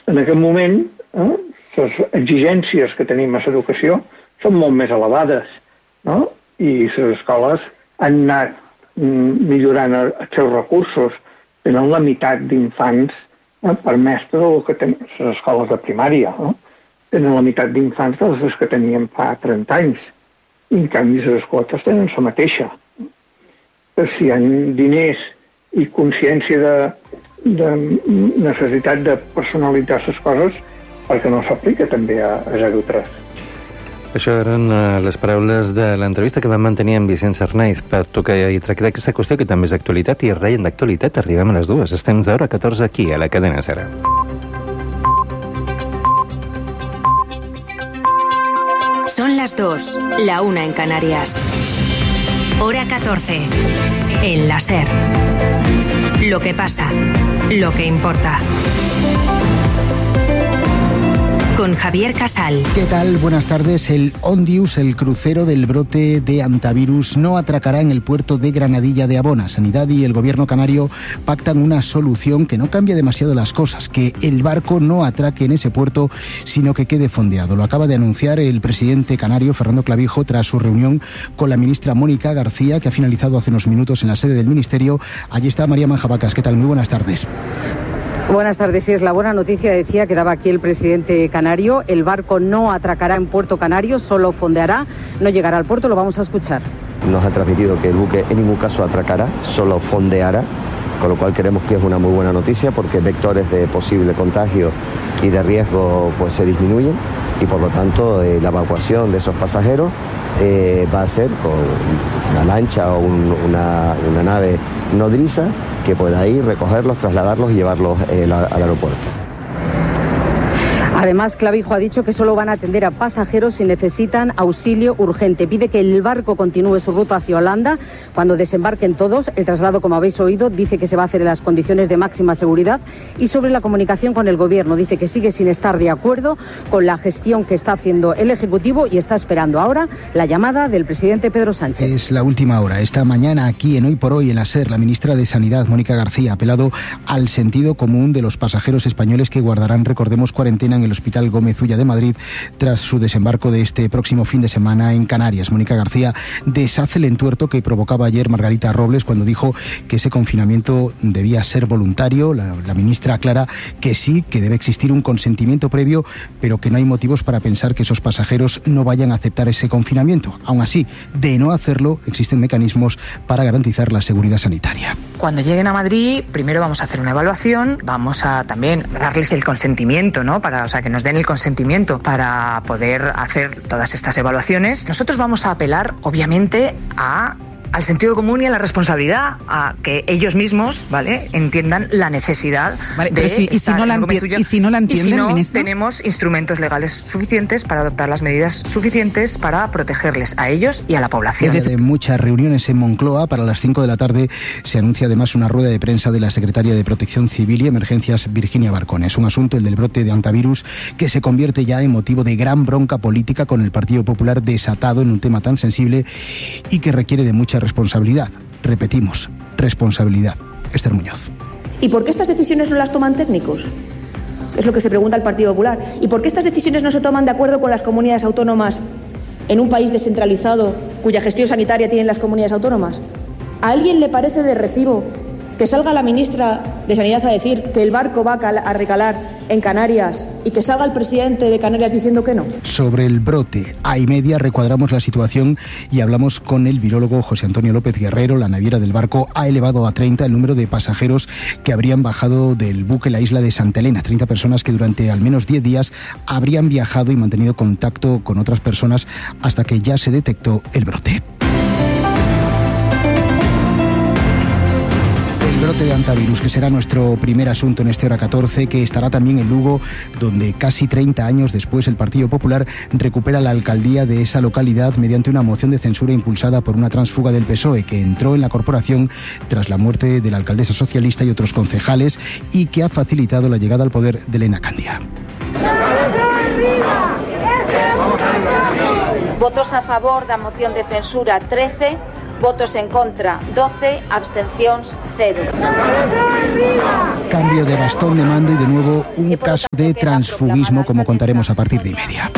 En aquest moment, les exigències que tenim a l'educació són molt més elevades, no? I les escoles han anat millorant els seus recursos. Tenen la meitat d'infants per mestre del que tenen les escoles de primària, no? Tenen la meitat d'infants de les que teníem fa 30 anys. I en canvi les quotes tenen la mateixa. Si hi ha diners i consciència de necessitat de personalitzar les coses, perquè no s'aplica també a 0-3. Això eren les paraules de l'entrevista que vam mantenir amb Vicenç Arnaiz per tocar i tractar aquesta qüestió que també és d'actualitat, i reient d'actualitat arribem a les 2. Estem d'hora 14 aquí, a la cadena SER. Son las 2, la 1 en Canarias. Hora 14, en la SER. Lo que pasa, lo que importa. Con Javier Casal. ¿Qué tal? Buenas tardes. El Ondius, el crucero del brote de hantavirus, no atracará en el puerto de Granadilla de Abona. Sanidad y el gobierno canario pactan una solución que no cambia demasiado las cosas, que el barco no atraque en ese puerto, sino que quede fondeado. Lo acaba de anunciar el presidente canario, Fernando Clavijo, tras su reunión con la ministra Mónica García, que ha finalizado hace unos minutos en la sede del ministerio. Allí está María Manjabacas. ¿Qué tal? Muy buenas tardes. Buenas tardes. Sí, es la buena noticia, decía, que daba aquí el presidente canario. El barco no atracará en Puerto Canario, solo fondeará, no llegará al puerto. Lo vamos a escuchar. Nos ha transmitido que el buque en ningún caso atracará, solo fondeará, con lo cual creemos que es una muy buena noticia, porque vectores de posible contagio y de riesgo pues se disminuyen, y por lo tanto la evacuación de esos pasajeros va a ser con una lancha o una nave nodriza que pueda ir, recogerlos, trasladarlos y llevarlos al aeropuerto. Además, Clavijo ha dicho que solo van a atender a pasajeros si necesitan auxilio urgente. Pide que el barco continúe su ruta hacia Holanda. Cuando desembarquen todos, el traslado, como habéis oído, dice que se va a hacer en las condiciones de máxima seguridad. Y sobre la comunicación con el gobierno, dice que sigue sin estar de acuerdo con la gestión que está haciendo el Ejecutivo y está esperando ahora la llamada del presidente Pedro Sánchez. Es la última hora. Esta mañana aquí en Hoy por Hoy en la SER, la ministra de Sanidad, Mónica García, ha apelado al sentido común de los pasajeros españoles que guardarán, recordemos, cuarentena en el Hospital Gómez Ulla de Madrid tras su desembarco de este próximo fin de semana en Canarias. Mónica García deshace el entuerto que provocaba ayer Margarita Robles cuando dijo que ese confinamiento debía ser voluntario. La ministra aclara que sí, que debe existir un consentimiento previo, pero que no hay motivos para pensar que esos pasajeros no vayan a aceptar ese confinamiento. Aún así, de no hacerlo, existen mecanismos para garantizar la seguridad sanitaria. Cuando lleguen a Madrid, primero vamos a hacer una evaluación, vamos a también darles el consentimiento, ¿no? Que nos den el consentimiento para poder hacer todas estas evaluaciones. Nosotros vamos a apelar, obviamente, al sentido común y a la responsabilidad, a que ellos mismos, ¿vale?, entiendan la necesidad de si no la entienden, ministro, tenemos instrumentos legales suficientes para adoptar las medidas suficientes para protegerles a ellos y a la población. Desde muchas reuniones en Moncloa, para las 5 de la tarde se anuncia además una rueda de prensa de la secretaria de Protección Civil y Emergencias, Virginia Barcón. Es un asunto, el del brote de hantavirus, que se convierte ya en motivo de gran bronca política, con el Partido Popular desatado en un tema tan sensible y que requiere de mucha responsabilidad. Repetimos, responsabilidad. Esther Muñoz. ¿Y por qué estas decisiones no las toman técnicos? Es lo que se pregunta el Partido Popular. ¿Y por qué estas decisiones no se toman de acuerdo con las comunidades autónomas en un país descentralizado cuya gestión sanitaria tienen las comunidades autónomas? ¿A alguien le parece de recibo que salga la ministra de Sanidad a decir que el barco va a recalar en Canarias y que salga el presidente de Canarias diciendo que no? Sobre el brote, a y media recuadramos la situación y hablamos con el virólogo José Antonio López Guerrero. La naviera del barco ha elevado a 30 el número de pasajeros que habrían bajado del buque en la isla de Santa Elena. 30 personas que durante al menos 10 días habrían viajado y mantenido contacto con otras personas hasta que ya se detectó el brote. Brote de hantavirus, que será nuestro primer asunto en este Hora 14, que estará también en Lugo, donde casi 30 años después el Partido Popular recupera la alcaldía de esa localidad mediante una moción de censura impulsada por una tránsfuga del PSOE que entró en la corporación tras la muerte de la alcaldesa socialista y otros concejales, y que ha facilitado la llegada al poder de Elena Candia. Votos a favor da moción de censura 13, Votos en contra, 12, abstencions, 0. Cambio de bastón de mando y de nuevo un caso de transfugismo, como contaremos a partir de 1:30.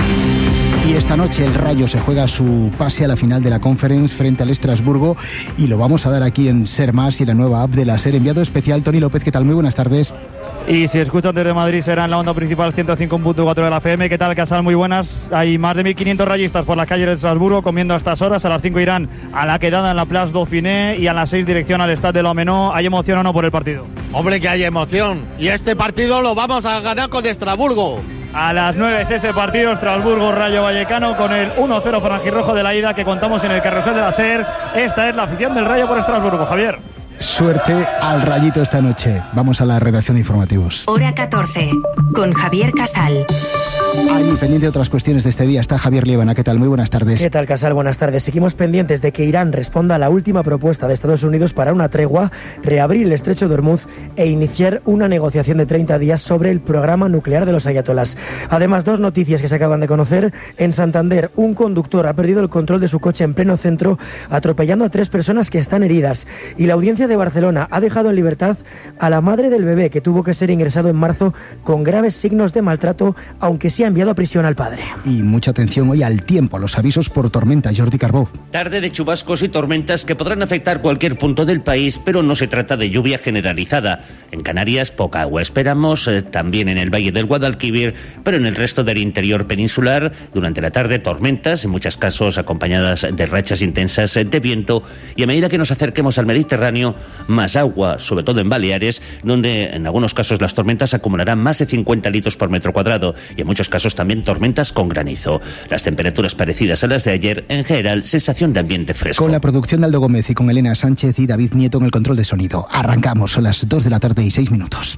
Y esta noche el Rayo se juega su pase a la final de la Conference frente al Estrasburgo y lo vamos a dar aquí en Ser Más y la nueva app de la SER. Enviado especial Tony López, ¿qué tal? Muy buenas tardes. Y si escuchan desde Madrid será en la onda principal 105.4 de la FM. ¿Qué tal, Casal? Muy buenas. Hay más de 1.500 rayistas por las calles de Estrasburgo comiendo a estas horas. A las 5 irán a la quedada en la Place Dauphiné y a las 6 dirección al Stade de l'Homenot. ¿Hay emoción o no por el partido? Hombre, que hay emoción. Y este partido lo vamos a ganar con Estrasburgo. A las 9 es ese partido, Estrasburgo-Rayo Vallecano, con el 1-0 franjirrojo de la ida que contamos en el carrusel de la SER. Esta es la afición del Rayo por Estrasburgo, Javier. Suerte al Rayito esta noche. Vamos a la redacción de informativos. Hora 14, con Javier Casal. Allí, pendiente de otras cuestiones de este día, está Javier Liébana. ¿Qué tal? Muy buenas tardes. ¿Qué tal, Casal? Buenas tardes. Seguimos pendientes de que Irán responda a la última propuesta de Estados Unidos para una tregua, reabrir el estrecho de Hormuz e iniciar una negociación de 30 días sobre el programa nuclear de los ayatolás. Además, dos noticias que se acaban de conocer. En Santander, un conductor ha perdido el control de su coche en pleno centro, atropellando a 3 personas que están heridas. Y la audiencia de Barcelona ha dejado en libertad a la madre del bebé, que tuvo que ser ingresado en marzo con graves signos de maltrato, aunque sí ha enviado a prisión al padre. Y mucha atención hoy al tiempo, los avisos por tormenta. Jordi Carbó. Tarde de chubascos y tormentas que podrán afectar cualquier punto del país, pero no se trata de lluvia generalizada. En Canarias poca agua esperamos, también en el Valle del Guadalquivir, pero en el resto del interior peninsular durante la tarde tormentas, en muchos casos acompañadas de rachas intensas de viento, y a medida que nos acerquemos al Mediterráneo, más agua, sobre todo en Baleares, donde en algunos casos las tormentas acumularán más de 50 litros por metro cuadrado y en muchos casos también tormentas con granizo. Las temperaturas parecidas a las de ayer, en general, sensación de ambiente fresco. Con la producción de Aldo Gómez y con Elena Sánchez y David Nieto en el control de sonido. Arrancamos, son las 2 de la tarde y 6 minutos.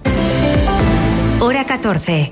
Hora 14.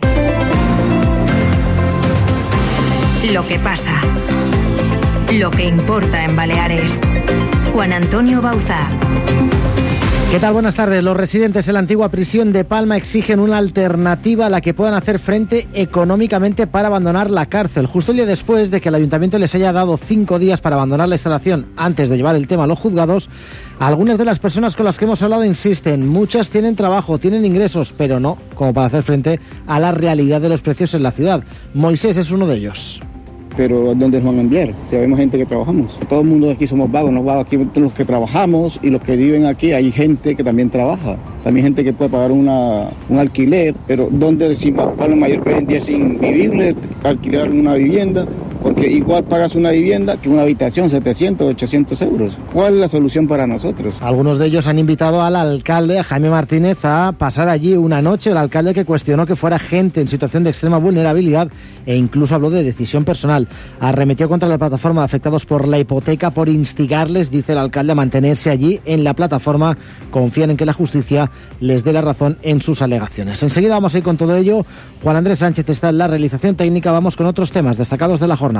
Lo que pasa. Lo que importa en Baleares. Juan Antonio Bauzá. ¿Qué tal? Buenas tardes. Los residentes en la antigua prisión de Palma exigen una alternativa a la que puedan hacer frente económicamente para abandonar la cárcel. Justo el día después de que el ayuntamiento les haya dado 5 días para abandonar la instalación antes de llevar el tema a los juzgados, algunas de las personas con las que hemos hablado insisten. Muchas tienen trabajo, tienen ingresos, pero no como para hacer frente a la realidad de los precios en la ciudad. Moisés es uno de ellos. Pero ¿dónde nos van a enviar? Si vemos gente que trabajamos. Todo el mundo aquí somos vagos, nos vagos aquí los que trabajamos y los que viven aquí. Hay gente que también trabaja. También gente que puede pagar un alquiler, pero ¿dónde si Palma Mayor hoy en día es invivible alquilar una vivienda? Porque igual pagas una vivienda que una habitación, 700, 800 euros. ¿Cuál es la solución para nosotros? Algunos de ellos han invitado al alcalde, a Jaime Martínez, a pasar allí una noche. El alcalde que cuestionó que fuera gente en situación de extrema vulnerabilidad e incluso habló de decisión personal. Arremetió contra la plataforma de afectados por la hipoteca por instigarles, dice el alcalde, a mantenerse allí en la plataforma. Confían en que la justicia les dé la razón en sus alegaciones. Enseguida vamos a ir con todo ello. Juan Andrés Sánchez está en la realización técnica. Vamos con otros temas destacados de la jornada.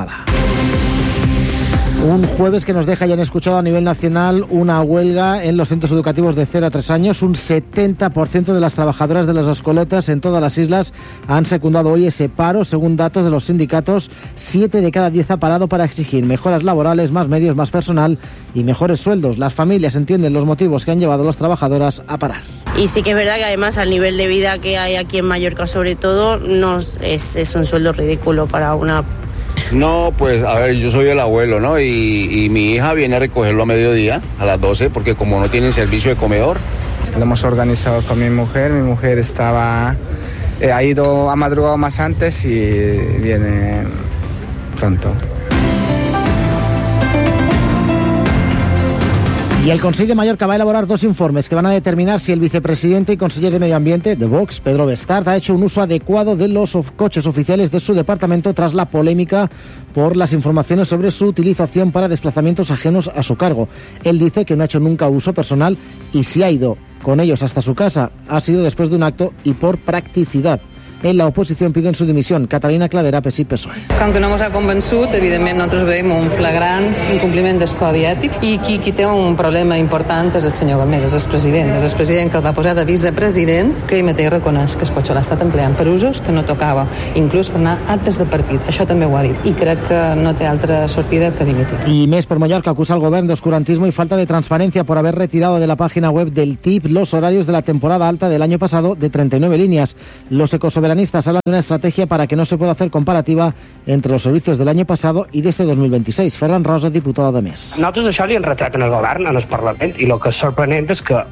Un jueves que nos deja, ya han escuchado a nivel nacional, una huelga en los centros educativos de 0 a 3 años. Un 70% de las trabajadoras de las escoletas en todas las islas han secundado hoy ese paro. Según datos de los sindicatos, 7 de cada 10 ha parado para exigir mejoras laborales, más medios, más personal y mejores sueldos. Las familias entienden los motivos que han llevado a las trabajadoras a parar. Y sí que es verdad que además al nivel de vida que hay aquí en Mallorca sobre todo, es un sueldo ridículo para una... No, pues a ver, yo soy el abuelo, ¿no? Y mi hija viene a recogerlo a mediodía, a las 12, porque como no tienen servicio de comedor. Lo hemos organizado con mi mujer estaba, ha madrugado más antes y viene pronto. Y el Consell de Mallorca va a elaborar 2 informes que van a determinar si el vicepresidente y conseller de Medio Ambiente de Vox, Pedro Bestart, ha hecho un uso adecuado de los coches oficiales de su departamento tras la polémica por las informaciones sobre su utilización para desplazamientos ajenos a su cargo. Él dice que no ha hecho nunca uso personal y si ha ido con ellos hasta su casa ha sido después de un acto y por practicidad. en la oposición piden su dimisión. Catalina Cladera, PSI-PSOE. Com que no ens ha convençut, evidentment nosaltres veiem un flagrant incompliment del codi ètic i qui té un problema important és el senyor Gómez, és el president que el va posar de vicepresident, que ell mateix reconeix que es pot l'ha estat empleant per usos que no tocava, inclús per anar a actes de partit. Això també ho ha dit i crec que no té altra sortida que dimitir. Y Més por Mallorca acusa al gobierno de oscurantismo y falta de transparencia por haber retirado de la página web del TIP los horarios de la temporada alta del año pasado de 39 líneas. Los ecosoberanistas hablan de una estrategia para que no se pueda hacer comparativa entre los servicios del año pasado y de este 2026. Ferran Rosa, diputado de Més. Nosaltres això li han retret en el govern, en el Parlament, i el que és sorprenent és que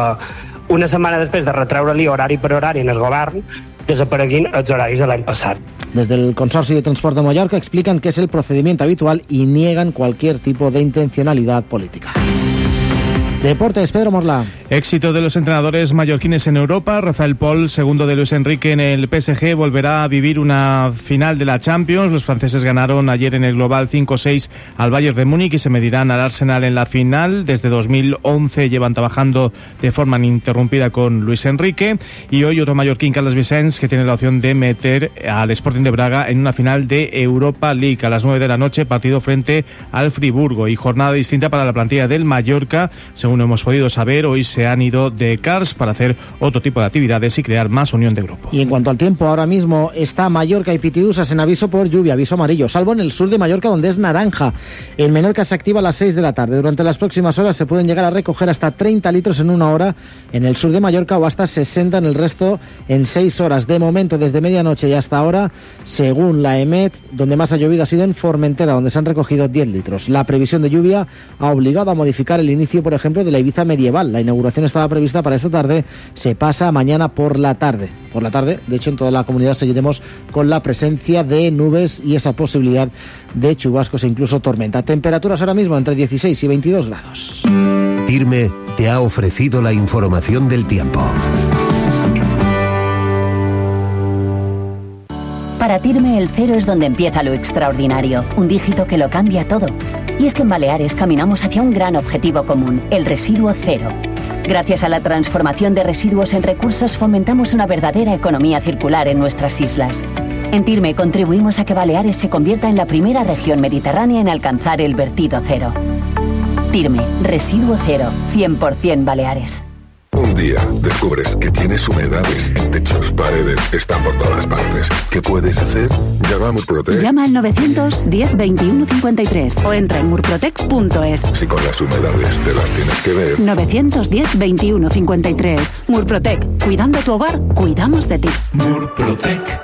una setmana després de retreure-li horari per horari en el govern, desapareguin els horaris de l'any passat. Desde el Consorcio de Transporte de Mallorca explican que es el procedimiento habitual y niegan cualquier tipo de intencionalidad política. Deportes, Pedro Morla. Éxito de los entrenadores mallorquines en Europa. Rafael Pol, segundo de Luis Enrique en el PSG, volverá a vivir una final de la Champions. Los franceses ganaron ayer en el global 5-6 al Bayern de Múnich y se medirán al Arsenal en la final. Desde 2011 llevan trabajando de forma ininterrumpida con Luis Enrique. Y hoy otro mallorquín, Carles Vicens, que tiene la opción de meter al Sporting de Braga en una final de Europa League. A las 9 de la noche, partido frente al Friburgo. Y jornada distinta para la plantilla del Mallorca. Según hemos podido saber, hoy se han ido de Cars para hacer otro tipo de actividades y crear más unión de grupo. Y en cuanto al tiempo, ahora mismo está Mallorca y Pitiusas en aviso por lluvia, aviso amarillo, salvo en el sur de Mallorca, donde es naranja. En Menorca se activa a las 6 de la tarde. Durante las próximas horas se pueden llegar a recoger hasta 30 litros en una hora en el sur de Mallorca o hasta 60 en el resto en 6 horas. De momento, desde medianoche y hasta ahora, según la EMET, donde más ha llovido ha sido en Formentera, donde se han recogido 10 litros. La previsión de lluvia ha obligado a modificar el inicio, por ejemplo, de la Ibiza medieval. La inauguración estaba prevista para esta tarde, se pasa a mañana por la tarde. De hecho, en toda la comunidad seguiremos con la presencia de nubes y esa posibilidad de chubascos e incluso tormenta. Temperaturas ahora mismo entre 16 y 22 grados. TIRME te ha ofrecido la información del tiempo. Para TIRME el cero es donde empieza lo extraordinario, un dígito que lo cambia todo. Y es que en Baleares caminamos hacia un gran objetivo común, el residuo cero. Gracias a la transformación de residuos en recursos fomentamos una verdadera economía circular en nuestras islas. En TIRME contribuimos a que Baleares se convierta en la primera región mediterránea en alcanzar el vertido cero. TIRME, residuo cero, 100% Baleares. Un día descubres que tienes humedades en techos, paredes, están por todas partes. ¿Qué puedes hacer? Llama a Murprotec. Llama al 910 21 53 o entra en murprotec.es. Si con las humedades te las tienes que ver. 910 21 53. Murprotec. Cuidando tu hogar, cuidamos de ti. Murprotec.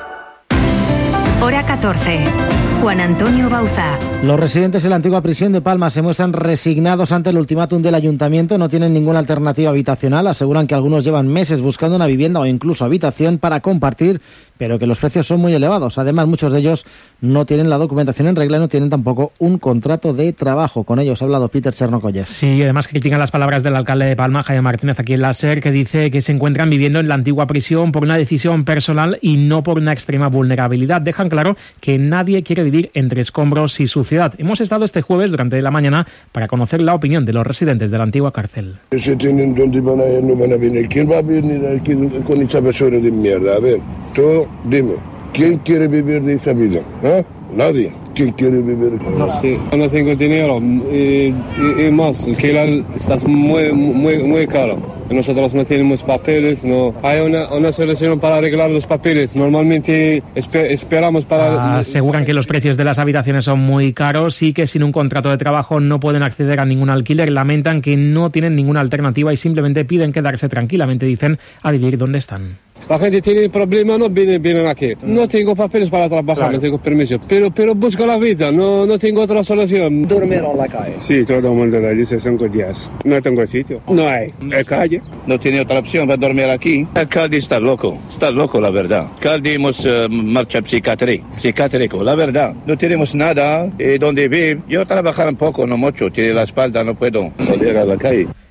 Hora 14. Juan Antonio Bauza. Los residentes en la antigua prisión de Palma se muestran resignados ante el ultimátum del ayuntamiento. No tienen ninguna alternativa habitacional. Aseguran que algunos llevan meses buscando una vivienda o incluso habitación para compartir, pero que los precios son muy elevados. Además, muchos de ellos no tienen la documentación en regla y no tienen tampoco un contrato de trabajo. Con ellos ha hablado Peter Chernokoyev. Sí, y además critican las palabras del alcalde de Palma, Jaime Martínez, aquí en la SER, que dice que se encuentran viviendo en la antigua prisión por una decisión personal y no por una extrema vulnerabilidad. Dejan claro que nadie quiere vivir entre escombros y suciedad. Hemos estado este jueves durante la mañana para conocer la opinión de los residentes de la antigua cárcel. Si tienen donde van a ir, no van a venir. ¿Quién va a venir aquí con esa basura de mierda? A ver, tú dime, ¿quién quiere vivir de esa vida? ¿Ah? Nadie. ¿Quién quiere vivir? No, sí. No tengo dinero y más, el alquiler está muy caro. Nosotros no tenemos papeles, no hay una solución para arreglar los papeles. Normalmente esperamos para... Aseguran que los precios de las habitaciones son muy caros y que sin un contrato de trabajo no pueden acceder a ningún alquiler. Lamentan que no tienen ninguna alternativa y simplemente piden quedarse tranquilamente, dicen, a vivir donde están. La gente tiene problemas, no vienen aquí. No tengo papeles para trabajar, claro. No tengo permiso. Pero busco la vida, no tengo otra solución. ¿Dormir en la calle? Sí, todo el mundo de allí, 5 días. No tengo sitio. No hay. La calle. No tiene otra opción para dormir aquí. El Caldi está loco la verdad. Caldi hemos marcha psiquiátrico, la verdad. No tenemos nada donde vivir. Yo trabajar un poco, no mucho. Tiene la espalda, no puedo salir a la calle.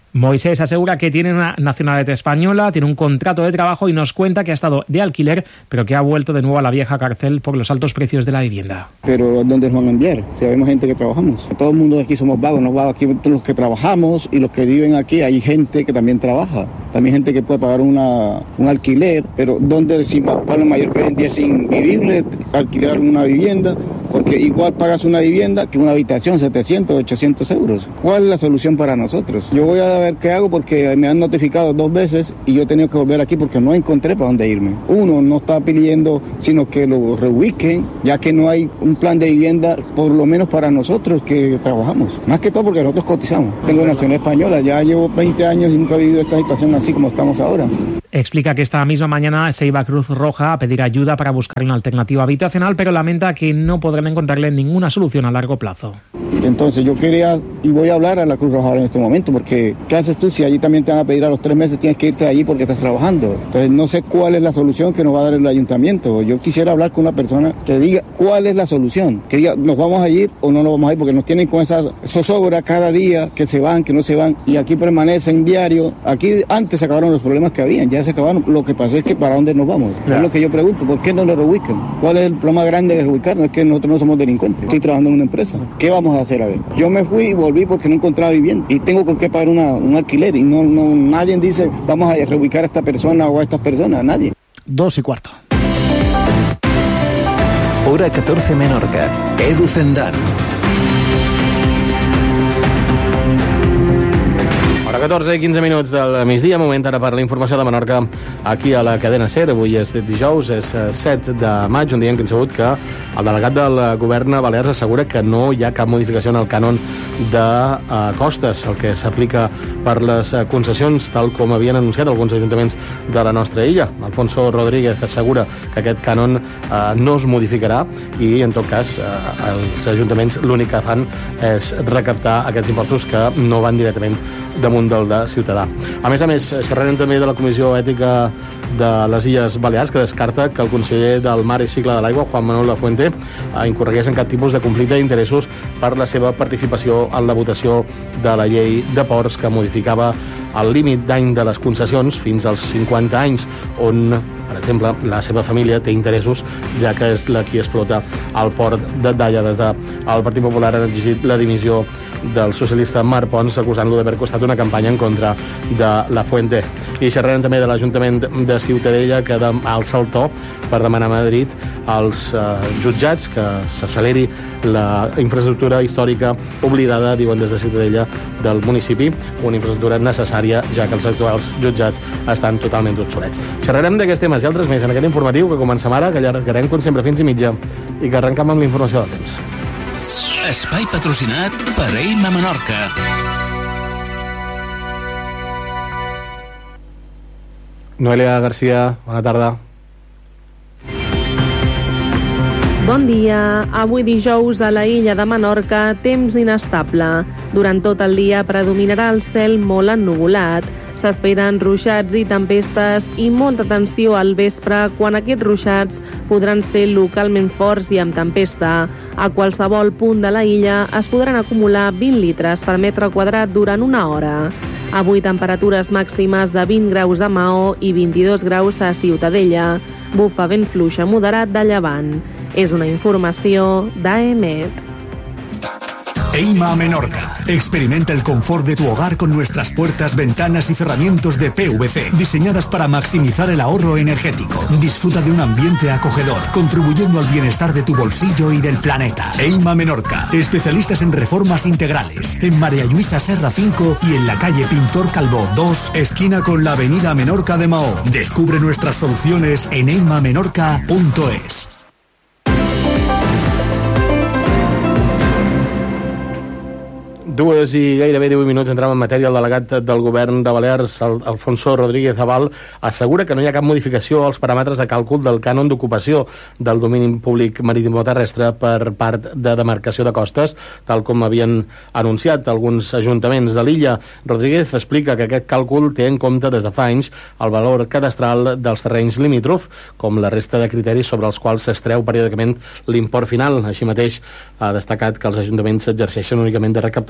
Moisés asegura que tiene una nacionalidad española, tiene un contrato de trabajo y nos cuenta que ha estado de alquiler, pero que ha vuelto de nuevo a la vieja cárcel por los altos precios de la vivienda. Pero ¿dónde nos van a enviar? Si vemos gente que trabajamos. Todo el mundo aquí somos vagos, no vagos. Aquí los que trabajamos y los que viven aquí, hay gente que también trabaja. También gente que puede pagar un alquiler, pero ¿dónde si Pablo Mallorca hoy en día es invivible alquilar una vivienda? Porque igual pagas una vivienda que una habitación, 700, 800 euros. ¿Cuál es la solución para nosotros? Yo voy a ver qué hago porque me han notificado 2 veces y yo he tenido que volver aquí porque no encontré para dónde irme. Uno, no está pidiendo, sino que lo reubiquen, ya que no hay un plan de vivienda, por lo menos para nosotros que trabajamos. Más que todo porque nosotros cotizamos. Tengo nacionalidad española, ya llevo 20 años y nunca he vivido esta situación así como estamos ahora. Explica que esta misma mañana se iba a Cruz Roja a pedir ayuda para buscar una alternativa habitacional, pero lamenta que no podrán encontrarle ninguna solución a largo plazo. Entonces yo quería, y voy a hablar a la Cruz Roja ahora en este momento, porque ¿qué haces tú si allí también te van a pedir a los 3 meses tienes que irte de allí porque estás trabajando? Entonces no sé cuál es la solución que nos va a dar el ayuntamiento. Yo quisiera hablar con una persona que diga cuál es la solución, que diga nos vamos a ir o no nos vamos a ir, porque nos tienen con esa zozobra cada día, que se van, que no se van, y aquí permanecen diario. Aquí antes se acabaron los problemas que habían, ya se acabaron. Lo que pasa es que ¿para dónde nos vamos? Claro. Es lo que yo pregunto, ¿por qué no nos reubican? ¿Cuál es el problema grande de reubicarnos? Es que nosotros no somos delincuentes. Estoy trabajando en una empresa. ¿Qué vamos a hacer? A ver, yo me fui y volví porque no encontraba vivienda y tengo con qué pagar un alquiler y no nadie dice vamos a reubicar a esta persona o a estas personas, nadie. 2:15. Hora 14 Menorca. Edu Zendán. Hora 14 i 15 minuts del migdia, moment ara per la informació de Menorca aquí a la cadena SER. Avui és dijous, és 7 de maig, un dia en què hem sabut que el delegat del govern a Balears assegura que no hi ha cap modificació en el cànon de costes, el que s'aplica per les concessions, tal com havien anunciat alguns ajuntaments de la nostra illa. Alfonso Rodríguez assegura que aquest cànon no es modificarà i, en tot cas, els ajuntaments l'únic que fan és recaptar aquests impostos que no van directament damunt del de Ciutadà. A més, xerrarem també de la Comissió Ètica de les Illes Balears, que descarta que el conseller del Mar i Cicle de l'Aigua, Juan Manuel Lafuente, incorregués en cap tipus de conflicte d'interessos per la seva participació en la votació de la llei de ports que modificava el límit d'any de les concessions fins als 50 anys, on, per exemple, la seva família té interessos, ja que és la qui explota el port de Dalla. Des del Partit Popular han exigit la dimissió del socialista Marc Pons, acusant-lo d'haver costat una campanya en contra de Lafuente. I xerrarem també de l'Ajuntament de Ciutadella, que alça el to per demanar a Madrid als jutjats que s'acceleri la infraestructura històrica oblidada, diuen des de Ciutadella, del municipi, una infraestructura necessària, ja que els actuals jutjats estan totalment obsolets. Xerrarem d'aquests temes i altres més en aquest informatiu que comencem ara, que allargarem com sempre fins i mitja i que arrencam amb la informació del temps. Espai patrocinat per Eima Menorca. Noelia Garcia, bona tarda. Bon dia. Avui dijous a la illa de Menorca, temps inestable. Durant tot el dia predominarà el cel molt ennuvolat. S'esperen ruixats i tempestes i molta atenció al vespre, quan aquests ruixats podran ser localment forts i amb tempesta. A qualsevol punt de la illa es podran acumular 20 litres per metre quadrat durant una hora. Avui temperatures màximes de 20 graus a Maó i 22 graus a Ciutadella. Bufa vent fluix a moderat de llevant. És una informació d'AEMET. Eima Menorca. Experimenta el confort de tu hogar con nuestras puertas, ventanas y cerramientos de PVC, diseñadas para maximizar el ahorro energético. Disfruta de un ambiente acogedor, contribuyendo al bienestar de tu bolsillo y del planeta. Eima Menorca. Especialistas en reformas integrales. En María Luisa Serra 5 y en la calle Pintor Calvó 2, esquina con la avenida Menorca de Maó. Descubre nuestras soluciones en eimamenorca.es. 2 i gairebé 18 minuts entrem en matèria. El delegat del govern de Balears, Alfonso Rodríguez Aval, assegura que no hi ha cap modificació als paràmetres de càlcul del cànon d'ocupació del domini públic marítim o terrestre per part de demarcació de costes, tal com havien anunciat alguns ajuntaments de l'illa. Rodríguez explica que aquest càlcul té en compte des de fa anys el valor cadastral dels terrenys limítrof, com la resta de criteris sobre els quals s'extreu periòdicament l'import final. Així mateix ha destacat que els ajuntaments s'exerceixen únicament de recaptadors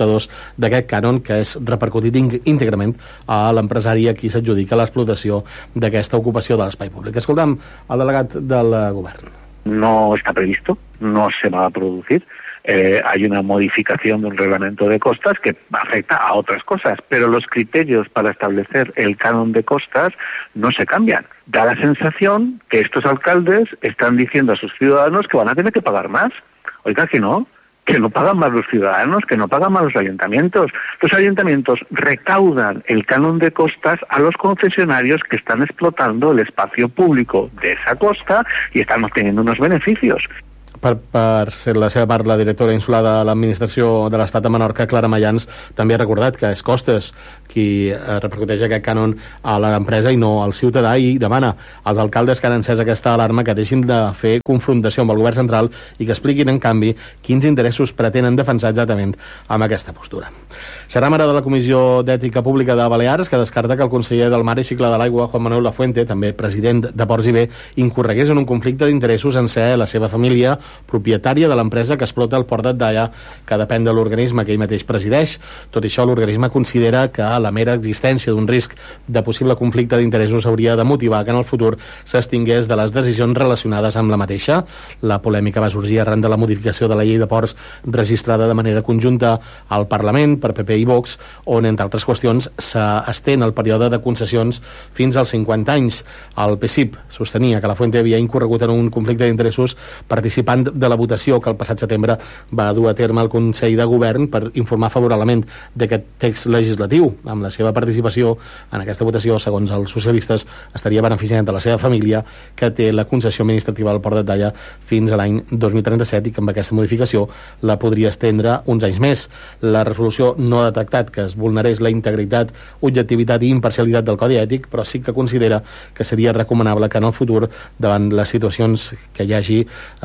subministradors d'aquest cànon, que és repercutit íntegrament a l'empresari a qui s'adjudica l'explotació d'aquesta ocupació de l'espai públic. Escoltam el delegat del govern. No está previsto, no se va a producir. Hay una modificación de un reglamento de costas que afecta a otras cosas, pero los criterios para establecer el canon de costas no se cambian. Da la sensación que estos alcaldes están diciendo a sus ciudadanos que van a tener que pagar más. Oiga, que no pagan más los ciudadanos, que no pagan más los ayuntamientos. Los ayuntamientos recaudan el canon de costas a los concesionarios que están explotando el espacio público de esa costa y están obteniendo unos beneficios. Per ser la seva part, la directora insular de l'administració de l'Estat a Menorca, Clara Mayans, també ha recordat que és Costes qui repercuteix aquest cànon a l'empresa i no al ciutadà, i demana als alcaldes que han encès aquesta alarma que deixin de fer confrontació amb el govern central i que expliquin, en canvi, quins interessos pretenen defensar exactament amb aquesta postura. Serà mare de la Comissió d'Ètica Pública de Balears, que descarta que el conseller del Mar i Cicle de l'Aigua, Juan Manuel Lafuente, també president de Ports i Bé, incorregués en un conflicte d'interessos en ser la seva família propietària de l'empresa que explota el port d'Adaia, que depèn de l'organisme que ell mateix presideix. Tot i això, l'organisme considera que la mera existència d'un risc de possible conflicte d'interessos hauria de motivar que en el futur s'extingués de les decisions relacionades amb la mateixa. La polèmica va sorgir arran de la modificació de la llei de ports registrada de manera conjunta al Parlament per PP i Vox, on, entre altres qüestions, s'estén el període de concessions fins als 50 anys. El PSIP sostenia que Lafuente havia incorregut en un conflicte d'interessos participant de la votació que el passat setembre va dur a terme el Consell de Govern per informar favorablement d'aquest text legislatiu. Amb la seva participació en aquesta votació, segons els socialistes, estaria beneficiant de la seva família, que té la concessió administrativa del port d'Adaia fins a l'any 2037 i que amb aquesta modificació la podria estendre uns anys més. La resolució no ha detectat que es vulnerés la integritat, objectivitat i imparcialitat del Codi Ètic, però sí que considera que seria recomanable que en el futur, davant les situacions que hi hagi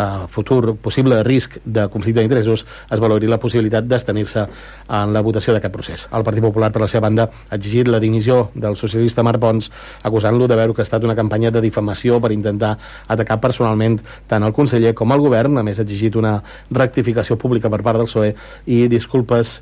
futur possible risc de conflicte d'interessos, es valori la possibilitat d'abstenir-se en la votació d'aquest procés. El Partit Popular, per la seva banda, ha exigit la dimissió del socialista Marc Pons, acusant-lo d'haver orquestat una campanya de difamació per intentar atacar personalment tant el conseller com el govern. A més, ha exigit una rectificació pública per part del PSOE i disculpes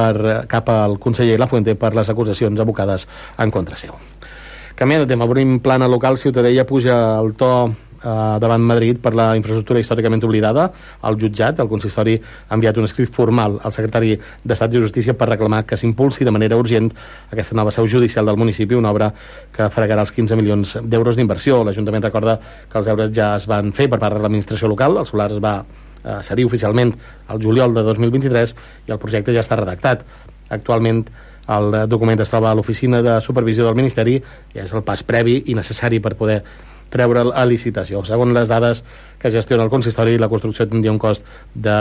cap al conseller Lafuente per les acusacions abocades en contra seu. Canviant de tema, obrim plana local. Ciutadella puja el to davant Madrid per la infraestructura històricament oblidada. El jutjat, el consistori, ha enviat un escrit formal al secretari d'Estat de Justícia per reclamar que s'impulsi de manera urgent aquesta nova seu judicial del municipi, una obra que fregarà els 15 milions d'euros d'inversió. L'Ajuntament recorda que els deures ja es van fer per part de l'administració local. El solar es va cedir oficialment al juliol de 2023 i el projecte ja està redactat. Actualment el document es troba a l'oficina de supervisió del Ministeri i és el pas previ i necessari per poder treure'l a licitació. Segons les dades que gestiona el consistori, la construcció tindria un cost de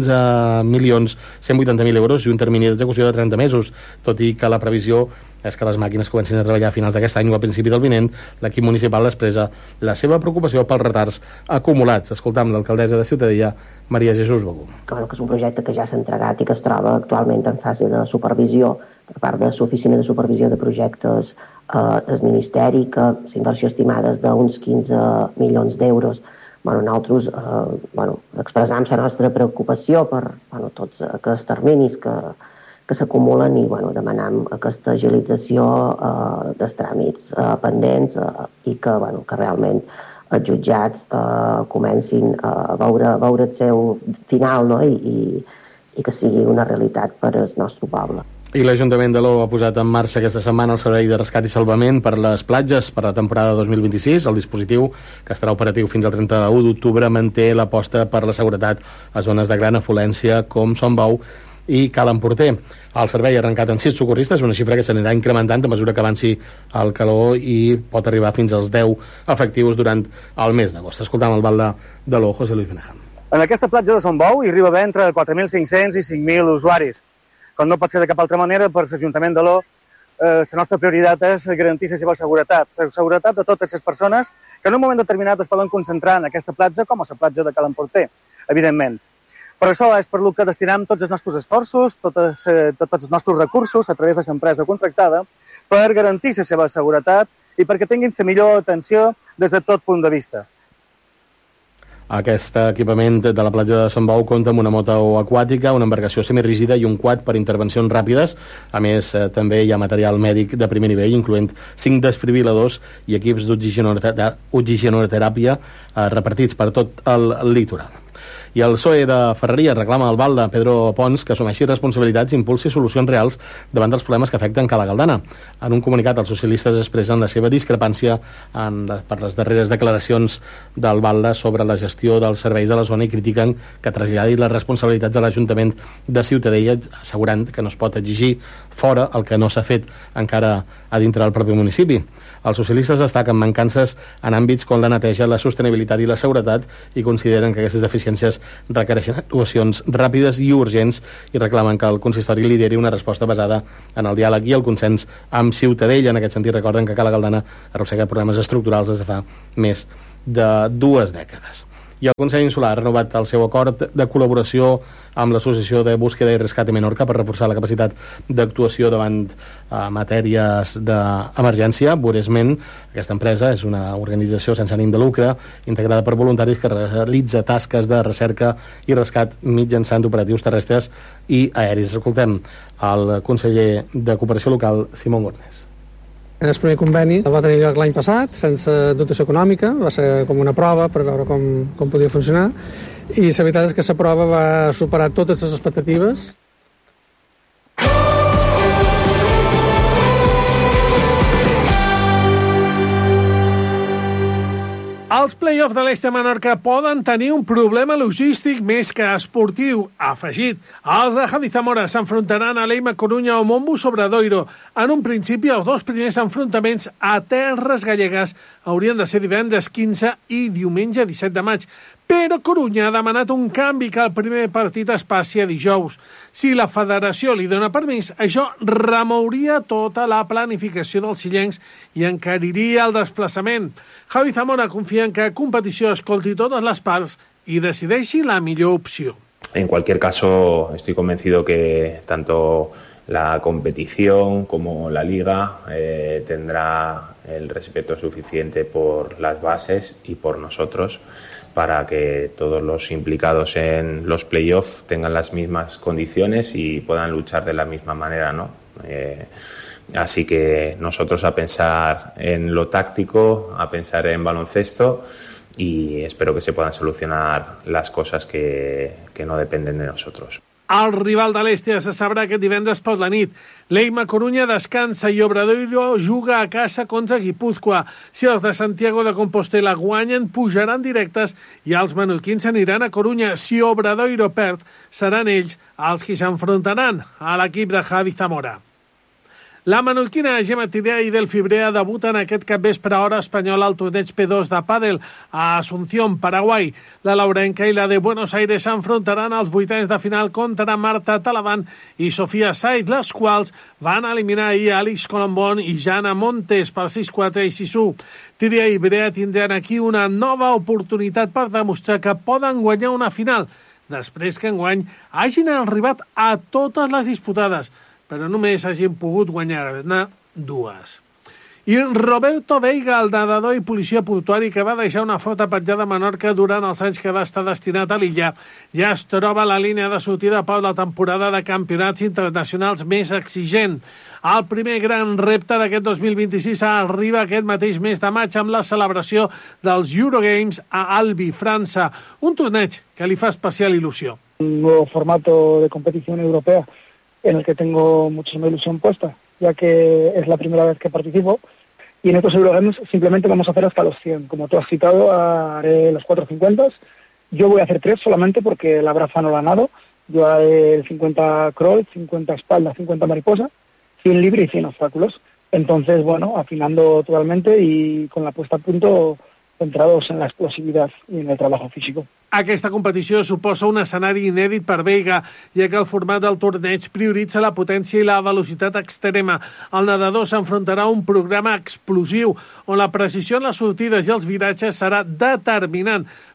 15.180.000 euros i un termini d'execució de 30 mesos, tot i que la previsió és que les màquines comencin a treballar a finals d'aquest any o a principi del vinent. L'equip municipal expressa la seva preocupació pels retards acumulats. Escoltam l'alcaldessa de Ciutadella, Maria Jesús Begú. Que és un projecte que ja s'ha entregat i que es troba actualment en fase de supervisió per part de l'Oficina de Supervisió de Projectes del Ministeri, que l'inversió estimada és d'uns 15 milions d'euros. Nosaltres expressam la nostra preocupació per tots aquests terminis que s'acumulen i demanam aquesta agilització dels tràmits pendents i que realment els jutjats comencin a veure el seu final i que sigui una realitat per al nostre poble. I l'Ajuntament de l'O ha posat en marxa aquesta setmana el servei de rescat i salvament per les platges per la temporada 2026. El dispositiu, que estarà operatiu fins al 31 d'octubre, manté l'aposta per la seguretat a zones de gran afluència com Son Bou i Cal Emporter. El servei ha arrencat amb 6 socorristes, una xifra que s'anirà incrementant a mesura que avanci el calor i pot arribar fins als 10 efectius durant el mes d'agost. Escoltam el Val de l'O, José Luis Benejam. En aquesta platja de Son Bou hi arriba a haver entre 4.500 i 5.000 usuaris. Com no pot ser de cap altra manera, per l'Ajuntament de l'O, la nostra prioritat és garantir la seva seguretat. La seguretat de totes les persones que en un moment determinat es poden concentrar en aquesta platja, com a la platja de Cal Emporter, evidentment. Per això és per lo que destinem tots els nostres esforços, tots els nostres recursos a través de l'empresa contractada per garantir la seva seguretat i perquè tinguin la millor atenció des de tot punt de vista. Aquest equipament de la platja de Sant Bou compta amb una moto aquàtica, una embarcació semirígida i un quad per intervencions ràpides. A més, també hi ha material mèdic de primer nivell, incloent 5 desfibriladors i equips d'oxigenoteràpia repartits per tot el litoral. I el PSOE de Ferreria reclama al Valde Pedro Pons que assumeixi responsabilitats i impulsi solucions reals davant dels problemes que afecten Cala Galdana. En un comunicat, els socialistes expressen la seva discrepància per les darreres declaracions del Valde sobre la gestió dels serveis de la zona i critiquen que traslladi les responsabilitats a l'Ajuntament de Ciutadella, assegurant que no es pot exigir fora el que no s'ha fet encara a dintre del propi municipi. Els socialistes destaquen mancances en àmbits com la neteja, la sostenibilitat i la seguretat i consideren que aquestes deficiències requereixen actuacions ràpides i urgents i reclamen que el consistori lideri una resposta basada en el diàleg i el consens amb Ciutadella. En aquest sentit, recorden que Cala Galdana arrossega problemes estructurals des de fa més de 2 dècades. I el Consell Insular ha renovat el seu acord de col·laboració amb l'Associació de Búsqueda i Rescate Menorca per reforçar la capacitat d'actuació davant matèries d'emergència. Buresment, aquesta empresa és una organització sense ànim de lucre integrada per voluntaris que realitza tasques de recerca i rescat mitjançant operatius terrestres i aeris. Escoltem el conseller de Cooperació Local, Simón Gornés. El primer conveni va tenir lloc l'any passat, sense dotació econòmica, va ser com una prova per veure com podia funcionar, i la veritat és que la prova va superar totes les expectatives. Els play-offs de l'Este Menorca poden tenir un problema logístic més que esportiu, ha afegit. Els de Javi Zamora s'enfrontaran a l'Eima Corunya o Montbus Obradoiro. En un principi, els 2 primers enfrontaments a terres gallegues haurien de ser divendres 15 i diumenge 17 de maig. Però Corunya ha demanat un canvi, que el primer partit es passi a dijous. Si la federació li dona permís, això remouria tota la planificació dels illencs i encariria el desplaçament. Javi Zamora confia en que competició escolti totes les parts y decideixi la millor opció. En cualquier caso, estoy convencido que tanto la competición como la liga tendrá el respeto suficiente por las bases y por nosotros para que todos los implicados en los playoffs tengan las mismas condiciones y puedan luchar de la misma manera, ¿no? Así que nosotros a pensar en lo táctico, a pensar en baloncesto y espero que se puedan solucionar las cosas que no dependen de nosotros. El rival de l'Este se sabrà aquest divendres per la nit. L'Eima Corunya descansa i Obradoiro juga a casa contra Guipúzcoa. Si els de Santiago de Compostela guanyen, pujaran directes i els menorquins aniran a Corunya. Si Obradoiro perd, seran ells els qui s'enfrontaran a l'equip de Javi Zamora. La menorquina Gemma Tirea i Delphi Brea debuten aquest capvespre hora espanyola al torneig P2 de pàdel a Asunción, Paraguai. La laurenca i la de Buenos Aires s'enfrontaran als 8 de final contra Marta Talavant i Sofia Said, les quals van eliminar ahir Alix Colombón i Jana Montes per 6-4 i 6-1. Tirea i Brea tindran aquí una nova oportunitat per demostrar que poden guanyar una final, després que enguany hagin arribat a totes les disputades, però només hagin pogut guanyar-ne 2. I Roberto Veiga, el nedador i policia portuari que va deixar una foto petjada a Menorca durant els anys que va estar destinat a l'illa, ja es troba a la línia de sortida per la temporada de campionats internacionals més exigent. El primer gran repte d'aquest 2026 arriba aquest mateix mes de maig amb la celebració dels Eurogames a Albi, França, un torneig que li fa especial il·lusió. Un nuevo formato de competición europea en el que tengo muchísima ilusión puesta, ya que es la primera vez que participo. Y en estos Eurogames simplemente vamos a hacer hasta los 100. Como tú has citado, haré los 450. Yo voy a hacer 3 solamente porque la braza no la nado. Yo haré el 50 crawl, 50 espalda, 50 mariposa, 100 libre y 100 obstáculos. Entonces, bueno, afinando totalmente y con la puesta a punto centrados en la explosividad y en el trabajo físico. Aquesta competició suposa un escenari inèdit per Veiga, ja que el format del torneig prioritza la potència i la velocitat extrema. El nedador s'enfrontarà a un programa explosiu, on la precisió en les sortides i els viratges serà determinant.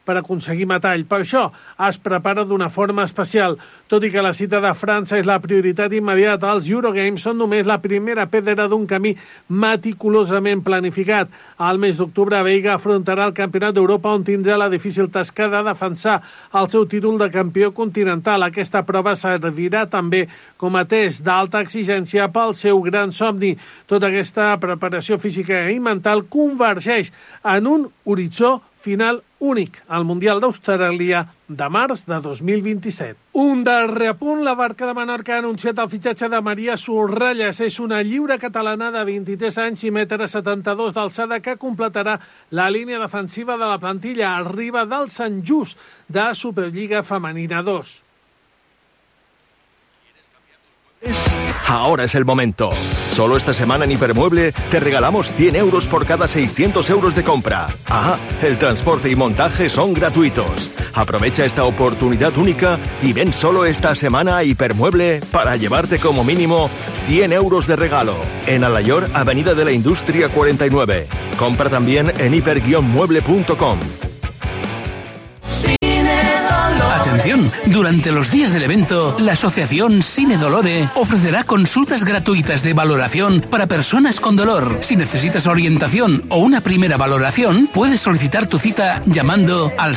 per aconseguir metall. Per això es prepara d'una forma especial. Tot i que la cita de França és la prioritat immediata, els Eurogames són només la primera pedra d'un camí meticulosament planificat. Al mes d'octubre, Veiga afrontarà el Campionat d'Europa, on tindrà la difícil tasca de defensar el seu títol de campió continental. Aquesta prova servirà també com a test d'alta exigència pel seu gran somni. Tota aquesta preparació física i mental convergeix en un horitzó final únic, al Mundial d'Austràlia de març de 2027. Un darrer apunt, la Barca de Menorca ha anunciat el fitxatge de Maria Sorralles. És una lliure catalana de 23 anys i 1,72 m d'alçada que completarà la línia defensiva de la plantilla. Arriba del Sant Just de Superliga Femenina 2. Ahora es el momento. Solo esta semana en Hipermueble te regalamos 100 euros por cada 600 euros de compra. Ah, el transporte y montaje son gratuitos. Aprovecha esta oportunidad única y ven solo esta semana a Hipermueble para llevarte como mínimo 100 euros de regalo. En Alayor, Avenida de la Industria 49. Compra también en hiper-mueble.com. Atención, durante los días del evento, la Asociación Cine Dolore ofrecerá consultas gratuitas de valoración para personas con dolor. Si necesitas orientación o una primera valoración, puedes solicitar tu cita llamando al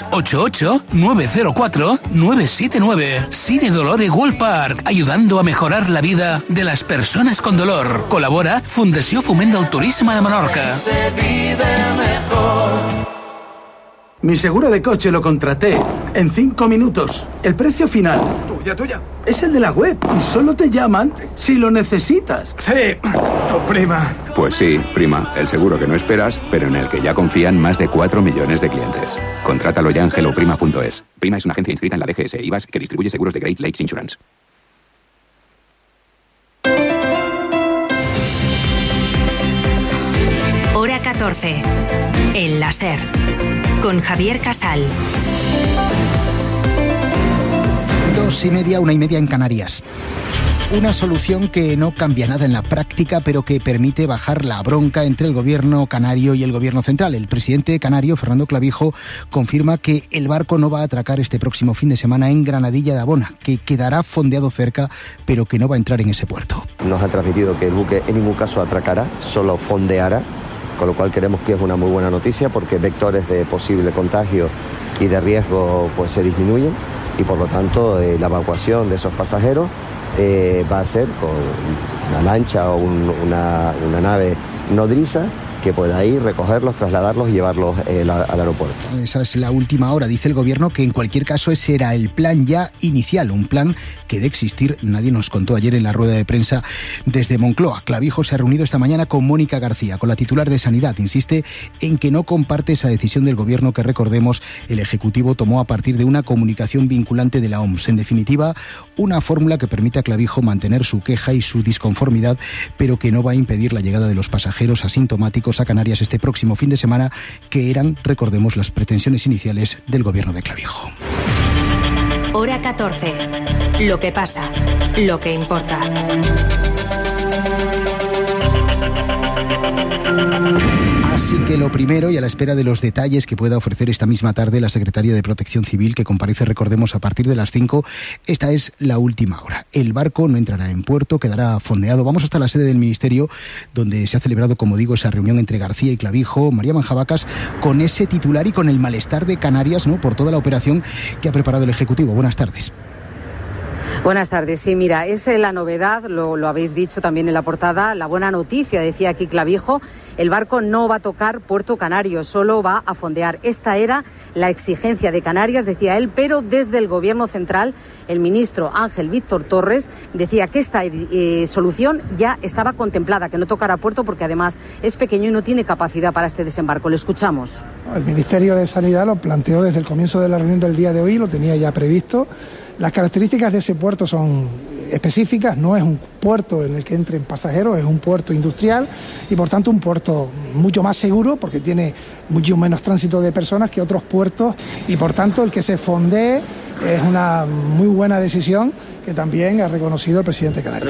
688-904-979. Cine Dolore World Park, ayudando a mejorar la vida de las personas con dolor. Colabora Fundació Foment del Turisme de Menorca. Se vive mejor. Mi seguro de coche lo contraté en 5 minutos. El precio final... Tuya. Es el de la web y solo te llaman si lo necesitas. Sí, tu prima. Pues sí, prima. El seguro que no esperas, pero en el que ya confían más de 4 millones de clientes. Contrátalo ya en helloprima.es. Prima es una agencia inscrita en la DGS IVAS que distribuye seguros de Great Lakes Insurance. Hora 14. El láser. Con Javier Casal. 2:30, 1:30 en Canarias. Una solución que no cambia nada en la práctica, pero que permite bajar la bronca entre el gobierno canario y el gobierno central. El presidente canario, Fernando Clavijo, confirma que el barco no va a atracar este próximo fin de semana en Granadilla de Abona, que quedará fondeado cerca, pero que no va a entrar en ese puerto. Nos ha transmitido que el buque en ningún caso atracará, solo fondeará, con lo cual creemos que es una muy buena noticia porque vectores de posible contagio y de riesgo pues se disminuyen y por lo tanto la evacuación de esos pasajeros va a ser con una lancha o una nave nodriza que pueda ir, recogerlos, trasladarlos y llevarlos al aeropuerto. Esa es la última hora. Dice el gobierno que en cualquier caso ese era el plan ya inicial, un plan que de existir nadie nos contó ayer en la rueda de prensa desde Moncloa. Clavijo se ha reunido esta mañana con Mónica García, con la titular de Sanidad. Insiste en que no comparte esa decisión del gobierno que, recordemos, el Ejecutivo tomó a partir de una comunicación vinculante de la OMS. En definitiva, una fórmula que permite a Clavijo mantener su queja y su disconformidad, pero que no va a impedir la llegada de los pasajeros asintomáticos a Canarias este próximo fin de semana, que eran, recordemos, las pretensiones iniciales del gobierno de Clavijo. Hora 14. Lo que pasa, lo que importa. Así que lo primero, y a la espera de los detalles que pueda ofrecer esta misma tarde la secretaria de Protección Civil, que comparece, recordemos, a partir de las 5, esta es la última hora. El barco no entrará en puerto, quedará fondeado. Vamos hasta la sede del Ministerio, donde se ha celebrado, como digo, esa reunión entre García y Clavijo. María Manjabacas, con ese titular y con el malestar de Canarias, ¿no?, por toda la operación que ha preparado el Ejecutivo. Buenas tardes. Buenas tardes. Sí, mira, es la novedad, lo habéis dicho también en la portada, la buena noticia, decía aquí Clavijo. El barco no va a tocar Puerto Canario, solo va a fondear. Esta era la exigencia de Canarias, decía él, pero desde el Gobierno central, el ministro Ángel Víctor Torres decía que esta solución ya estaba contemplada, que no tocará puerto porque además es pequeño y no tiene capacidad para este desembarco. Le escuchamos. El Ministerio de Sanidad lo planteó desde el comienzo de la reunión del día de hoy, lo tenía ya previsto. Las características de ese puerto son específicas, no es un puerto en el que entren pasajeros, es un puerto industrial y por tanto un puerto mucho más seguro porque tiene mucho menos tránsito de personas que otros puertos y por tanto el que se fondee es una muy buena decisión que también ha reconocido el presidente canario.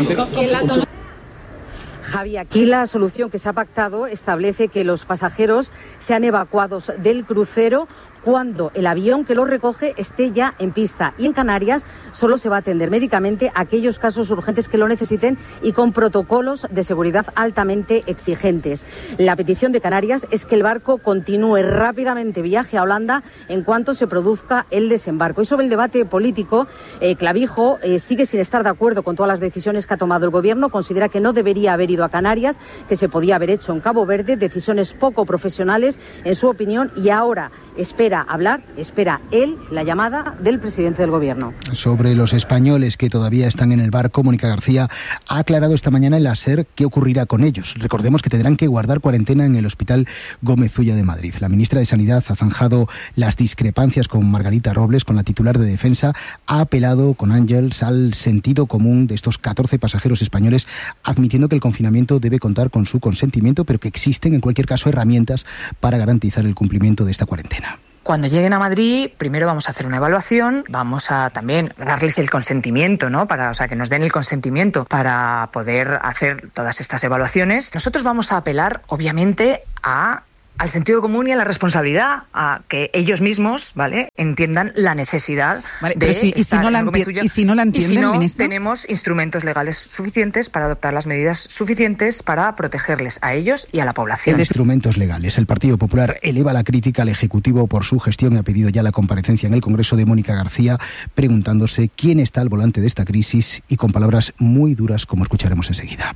Javi, aquí la solución que se ha pactado establece que los pasajeros sean evacuados del crucero cuando el avión que los recoge esté ya en pista. Y en Canarias solo se va a atender médicamente aquellos casos urgentes que lo necesiten y con protocolos de seguridad altamente exigentes. La petición de Canarias es que el barco continúe rápidamente viaje a Holanda en cuanto se produzca el desembarco. Y sobre el debate político, Clavijo sigue sin estar de acuerdo con todas las decisiones que ha tomado el Gobierno. Considera que no debería haber ido a Canarias, que se podía haber hecho en Cabo Verde, decisiones poco profesionales en su opinión, y ahora espera él la llamada del presidente del Gobierno. Sobre los españoles que todavía están en el barco, Mónica García ha aclarado esta mañana en la SER qué ocurrirá con ellos. Recordemos que tendrán que guardar cuarentena en el Hospital Gómez Ulla de Madrid. La ministra de Sanidad ha zanjado las discrepancias con Margarita Robles, con la titular de Defensa, ha apelado con Ángels al sentido común de estos 14 pasajeros españoles, admitiendo que el confinamiento debe contar con su consentimiento, pero que existen en cualquier caso herramientas para garantizar el cumplimiento de esta cuarentena. Cuando lleguen a Madrid, primero vamos a hacer una evaluación, vamos a también darles el consentimiento, ¿no? Que nos den el consentimiento para poder hacer todas estas evaluaciones. Nosotros vamos a apelar, obviamente, al sentido común y a la responsabilidad, a que ellos mismos, ¿vale?, entiendan la necesidad de estar en el Gómez Ulla. ¿Y si no la entienden, y si no, ministro? tenemos instrumentos legales suficientes para adoptar las medidas suficientes para protegerles a ellos y a la población. Instrumentos legales. El Partido Popular eleva la crítica al Ejecutivo por su gestión y ha pedido ya la comparecencia en el Congreso de Mónica García, preguntándose quién está al volante de esta crisis y con palabras muy duras, como escucharemos enseguida.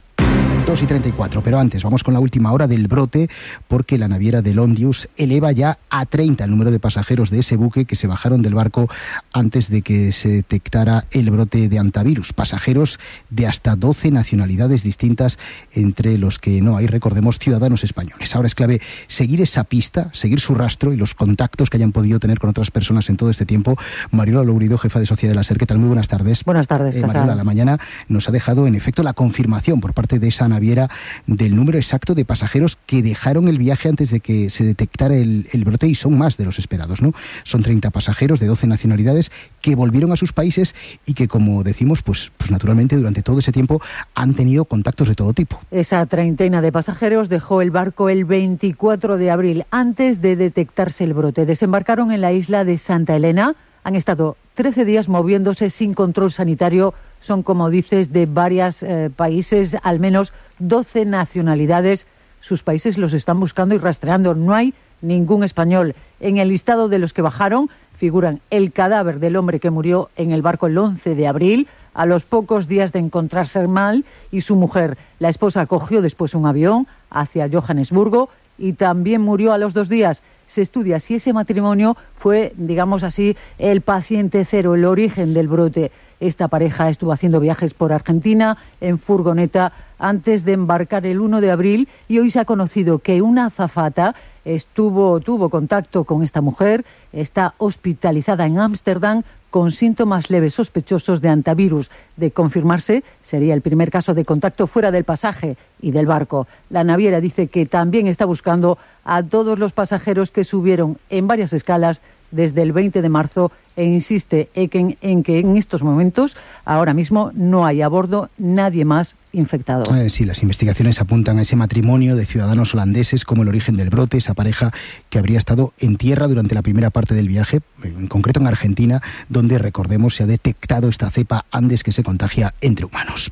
2:34, pero antes vamos con la última hora del brote, porque la naviera de Londius eleva ya a 30 el número de pasajeros de ese buque que se bajaron del barco antes de que se detectara el brote de hantavirus. Pasajeros de hasta 12 nacionalidades distintas, entre los que no hay, recordemos, ciudadanos españoles. Ahora es clave seguir esa pista, seguir su rastro y los contactos que hayan podido tener con otras personas en todo este tiempo. Mariola Lourido, jefa de Sociedad de la SER, ¿qué tal? Muy buenas tardes. Buenas tardes, Mariola, la mañana nos ha dejado en efecto la confirmación por parte de esa naviera del número exacto de pasajeros que dejaron el viaje antes de que se detectara el brote, y son más de los esperados, ¿no? Son 30 pasajeros de 12 nacionalidades que volvieron a sus países y que, como decimos, pues naturalmente durante todo ese tiempo han tenido contactos de todo tipo. Esa treintena de pasajeros dejó el barco el 24 de abril, antes de detectarse el brote. Desembarcaron en la isla de Santa Elena. Han estado 13 días moviéndose sin control sanitario. Son, como dices, de varios países, al menos 12 nacionalidades. Sus países los están buscando y rastreando. No hay ningún español. En el listado de los que bajaron figuran el cadáver del hombre que murió en el barco el 11 de abril, a los pocos días de encontrarse mal, y su mujer. La esposa cogió después un avión hacia Johannesburgo y también murió a los 2 días. Se estudia si ese matrimonio fue, digamos así, el paciente cero, el origen del brote. Esta pareja estuvo haciendo viajes por Argentina en furgoneta antes de embarcar el 1 de abril, y hoy se ha conocido que una azafata tuvo contacto con esta mujer. Está hospitalizada en Ámsterdam con síntomas leves sospechosos de hantavirus. De confirmarse, sería el primer caso de contacto fuera del pasaje y del barco. La naviera dice que también está buscando a todos los pasajeros que subieron en varias escalas desde el 20 de marzo e insiste en que en estos momentos, ahora mismo, no hay a bordo nadie más infectado. Sí, las investigaciones apuntan a ese matrimonio de ciudadanos holandeses como el origen del brote, esa pareja que habría estado en tierra durante la primera parte del viaje, en concreto en Argentina, donde, recordemos, se ha detectado esta cepa Andes que se contagia entre humanos.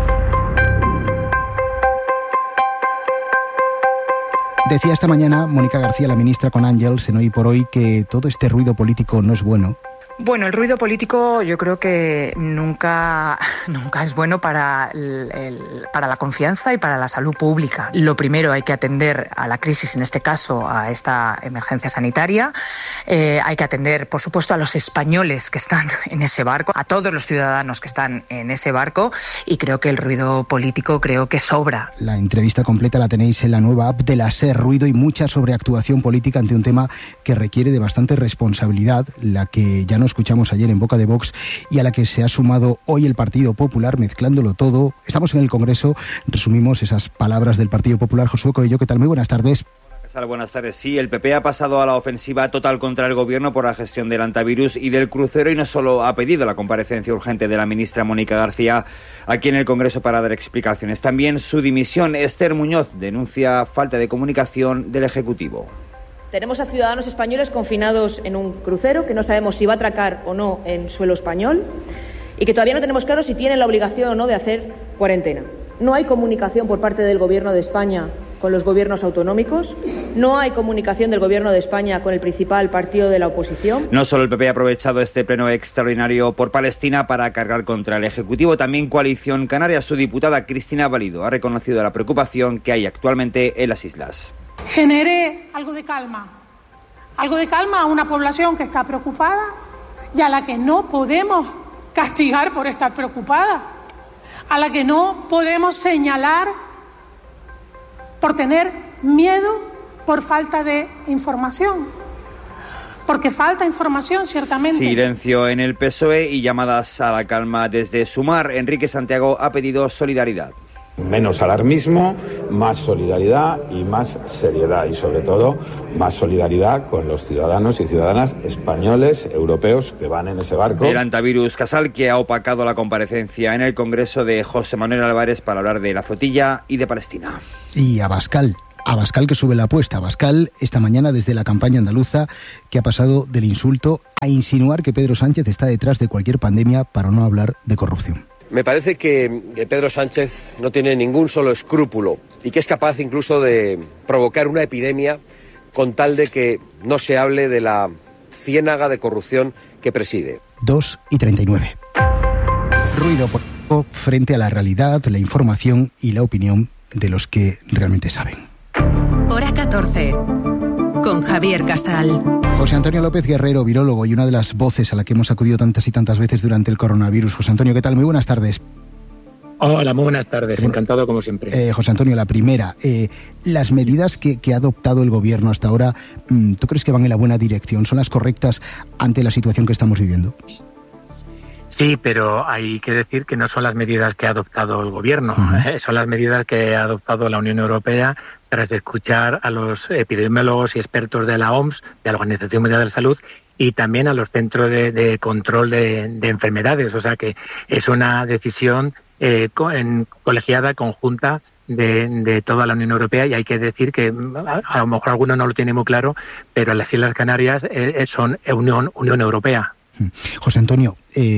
Decía esta mañana Mónica García, la ministra, con Ángels en Hoy por Hoy, que todo este ruido político no es bueno. Bueno, el ruido político yo creo que nunca es bueno para la confianza y para la salud pública. Lo primero, hay que atender a la crisis, en este caso a esta emergencia sanitaria. Hay que atender, por supuesto, a los españoles que están en ese barco, a todos los ciudadanos que están en ese barco, y creo que el ruido político sobra. La entrevista completa la tenéis en la nueva app de la SER. Ruido y mucha sobreactuación política ante un tema que requiere de bastante responsabilidad, la que ya no escuchamos ayer en boca de Vox y a la que se ha sumado hoy el Partido Popular, mezclándolo todo. Estamos en el Congreso, resumimos esas palabras del Partido Popular. Josué Coello, ¿qué tal? Muy buenas tardes. Buenas tardes. Sí, el PP ha pasado a la ofensiva total contra el Gobierno por la gestión del hantavirus y del crucero, y no solo ha pedido la comparecencia urgente de la ministra Mónica García aquí en el Congreso para dar explicaciones. También su dimisión. Esther Muñoz denuncia falta de comunicación del Ejecutivo. Tenemos a ciudadanos españoles confinados en un crucero que no sabemos si va a atracar o no en suelo español y que todavía no tenemos claro si tienen la obligación o no de hacer cuarentena. No hay comunicación por parte del Gobierno de España con los gobiernos autonómicos, no hay comunicación del Gobierno de España con el principal partido de la oposición. No solo el PP ha aprovechado este pleno extraordinario por Palestina para cargar contra el Ejecutivo, también Coalición Canaria. Su diputada Cristina Valido ha reconocido la preocupación que hay actualmente en las islas. Genere algo de calma a una población que está preocupada y a la que no podemos castigar por estar preocupada, a la que no podemos señalar por tener miedo por falta de información, porque falta información ciertamente. Silencio en el PSOE y llamadas a la calma desde Sumar. Enrique Santiago ha pedido solidaridad. Menos alarmismo, más solidaridad y más seriedad y sobre todo más solidaridad con los ciudadanos y ciudadanas españoles, europeos que van en ese barco. El antivirus Casal, que ha opacado la comparecencia en el Congreso de José Manuel Álvarez para hablar de la flotilla y de Palestina. Y Abascal que sube la apuesta. Abascal esta mañana desde la campaña andaluza, que ha pasado del insulto a insinuar que Pedro Sánchez está detrás de cualquier pandemia, para no hablar de corrupción. Me parece que Pedro Sánchez no tiene ningún solo escrúpulo y que es capaz incluso de provocar una epidemia con tal de que no se hable de la ciénaga de corrupción que preside. 2:39. Ruido político frente a la realidad, la información y la opinión de los que realmente saben. Hora 14. Con Javier Casal. José Antonio López Guerrero, virólogo y una de las voces a la que hemos acudido tantas y tantas veces durante el coronavirus. José Antonio, ¿qué tal? Muy buenas tardes. Hola, muy buenas tardes. Encantado como siempre. José Antonio, la primera. Las medidas que ha adoptado el Gobierno hasta ahora, ¿tú crees que van en la buena dirección? ¿Son las correctas ante la situación que estamos viviendo? Sí, pero hay que decir que no son las medidas que ha adoptado el Gobierno, son las medidas que ha adoptado la Unión Europea tras escuchar a los epidemiólogos y expertos de la OMS, de la Organización Mundial de la Salud, y también a los centros de control de enfermedades. O sea que es una decisión colegiada, conjunta, de toda la Unión Europea, y hay que decir que a lo mejor alguno no lo tiene muy claro, pero las Islas Canarias son Unión Europea. José Antonio,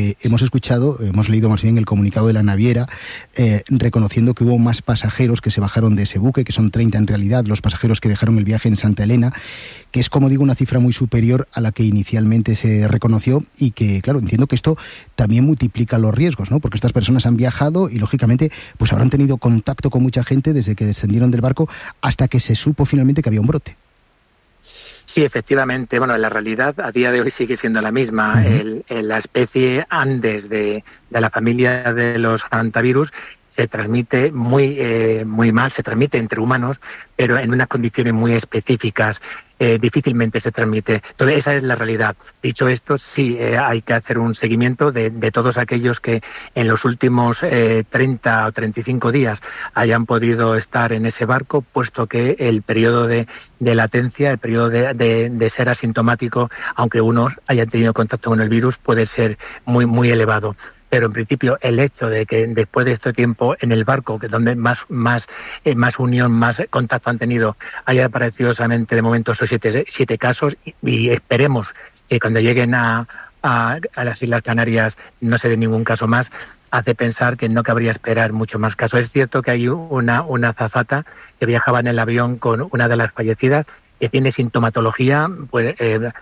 hemos leído más bien el comunicado de la naviera reconociendo que hubo más pasajeros que se bajaron de ese buque, que son 30 en realidad los pasajeros que dejaron el viaje en Santa Elena, que es, como digo, una cifra muy superior a la que inicialmente se reconoció, y que, claro, entiendo que esto también multiplica los riesgos, ¿no? Porque estas personas han viajado y, lógicamente, pues habrán tenido contacto con mucha gente desde que descendieron del barco hasta que se supo finalmente que había un brote. Sí, efectivamente. Bueno, la realidad a día de hoy sigue siendo la misma. La especie Andes de la familia de los hantavirus se transmite muy mal, se transmite entre humanos, pero en unas condiciones muy específicas. Difícilmente se transmite. Entonces, esa es la realidad. Dicho esto, sí hay que hacer un seguimiento de todos aquellos que en los últimos 30 o 35 días hayan podido estar en ese barco, puesto que el periodo de latencia, el periodo de ser asintomático, aunque unos hayan tenido contacto con el virus, puede ser muy elevado. Pero en principio el hecho de que después de este tiempo en el barco, que donde más unión, más contacto han tenido, haya aparecido solamente de momento esos siete casos, y esperemos que cuando lleguen a las Islas Canarias no se dé ningún caso más, hace pensar que no cabría esperar mucho más casos. Es cierto que hay una azafata que viajaba en el avión con una de las fallecidas, que tiene sintomatología pues,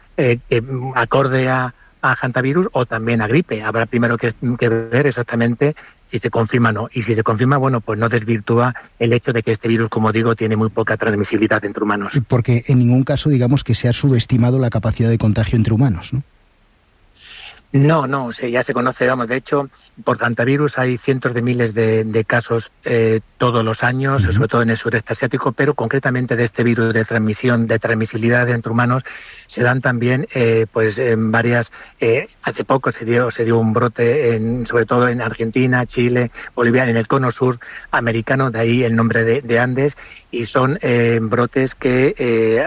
acorde a hantavirus o también a gripe. Habrá primero que ver exactamente si se confirma o no. Y si se confirma, bueno, pues no desvirtúa el hecho de que este virus, como digo, tiene muy poca transmisibilidad entre humanos. Porque en ningún caso, digamos, que se ha subestimado la capacidad de contagio entre humanos, ¿no? No, ya se conoce, de hecho, por hantavirus hay cientos de miles de casos todos los años, sobre todo en el sureste asiático, pero concretamente de este virus de transmisibilidad entre humanos, se dan también, en varias, hace poco se dio un brote, sobre todo en Argentina, Chile, Bolivia, en el cono sur americano, de ahí el nombre de Andes, y son brotes que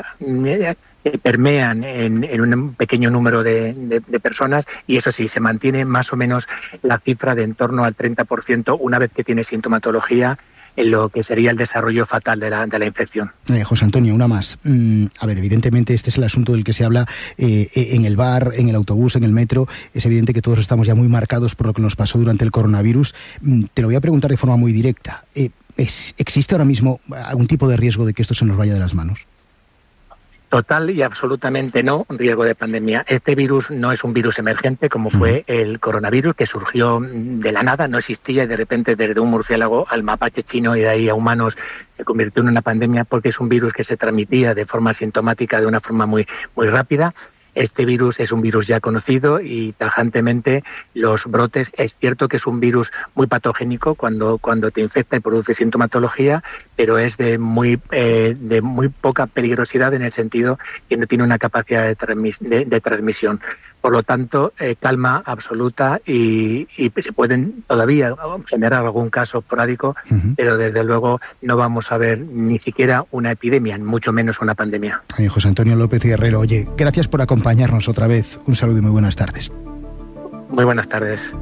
permean en un pequeño número de personas, y eso sí, se mantiene más o menos la cifra de en torno al 30% una vez que tiene sintomatología lo que sería el desarrollo fatal de la infección. José Antonio, una más. A ver, evidentemente este es el asunto del que se habla en el bar, en el autobús, en el metro. Es evidente que todos estamos ya muy marcados por lo que nos pasó durante el coronavirus. Te lo voy a preguntar de forma muy directa. ¿Existe ahora mismo algún tipo de riesgo de que esto se nos vaya de las manos? Total y absolutamente no riesgo de pandemia. Este virus no es un virus emergente como fue el coronavirus, que surgió de la nada, no existía y de repente desde un murciélago al mapache chino y de ahí a humanos se convirtió en una pandemia, porque es un virus que se transmitía de forma asintomática de una forma muy rápida. Este virus es un virus ya conocido y tajantemente los brotes, es cierto que es un virus muy patogénico cuando te infecta y produce sintomatología, pero es de muy poca peligrosidad en el sentido que no tiene una capacidad de transmisión. Por lo tanto, calma absoluta y se pueden todavía generar algún caso esporádico, pero desde luego no vamos a ver ni siquiera una epidemia, mucho menos una pandemia. José Antonio López Guerrero, oye, gracias por acompañarnos otra vez. Un saludo y muy buenas tardes. Muy buenas tardes.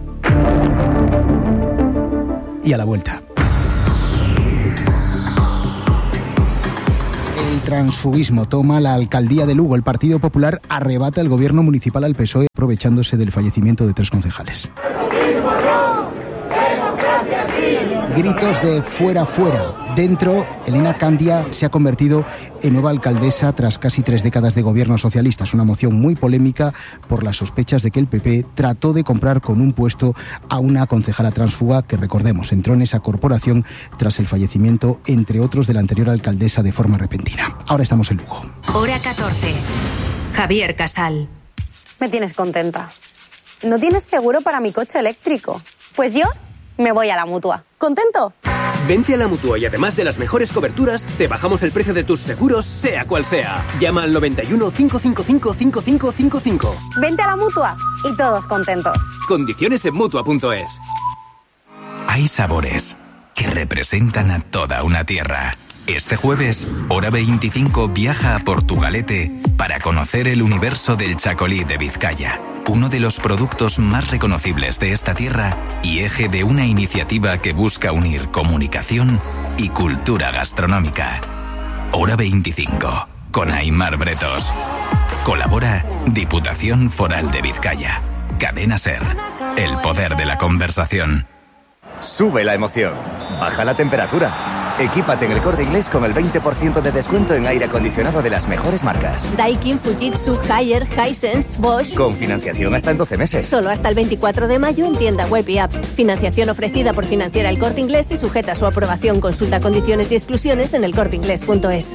Y a la vuelta. El transfugismo toma la alcaldía de Lugo. El Partido Popular arrebata el gobierno municipal al PSOE, aprovechándose del fallecimiento de 3 concejales. Gritos de fuera, fuera. Dentro, Elena Candia se ha convertido en nueva alcaldesa tras casi 3 décadas de gobierno socialista. Es una moción muy polémica por las sospechas de que el PP trató de comprar con un puesto a una concejala tránsfuga que, recordemos, entró en esa corporación tras el fallecimiento, entre otros, de la anterior alcaldesa de forma repentina. Ahora estamos en Lugo. Hora 14. Javier Casal. Me tienes contenta. ¿No tienes seguro para mi coche eléctrico? Pues yo me voy a la Mutua. ¿Contento? Vente a la Mutua y además de las mejores coberturas, te bajamos el precio de tus seguros, sea cual sea. Llama al 91 555 5555. Vente a la Mutua y todos contentos. Condiciones en Mutua.es. Hay sabores que representan a toda una tierra. Este jueves, Hora 25 viaja a Portugalete para conocer el universo del chacolí de Vizcaya, uno de los productos más reconocibles de esta tierra y eje de una iniciativa que busca unir comunicación y cultura gastronómica. Hora 25, con Aimar Bretos. Colabora Diputación Foral de Vizcaya. Cadena SER, el poder de la conversación. Sube la emoción, baja la temperatura. Equípate en el Corte Inglés con el 20% de descuento en aire acondicionado de las mejores marcas. Daikin, Fujitsu, Haier, Hisense, Bosch. Con financiación hasta en 12 meses. Solo hasta el 24 de mayo en tienda web y app. Financiación ofrecida por Financiera El Corte Inglés y sujeta a su aprobación. Consulta condiciones y exclusiones en elcorteingles.es.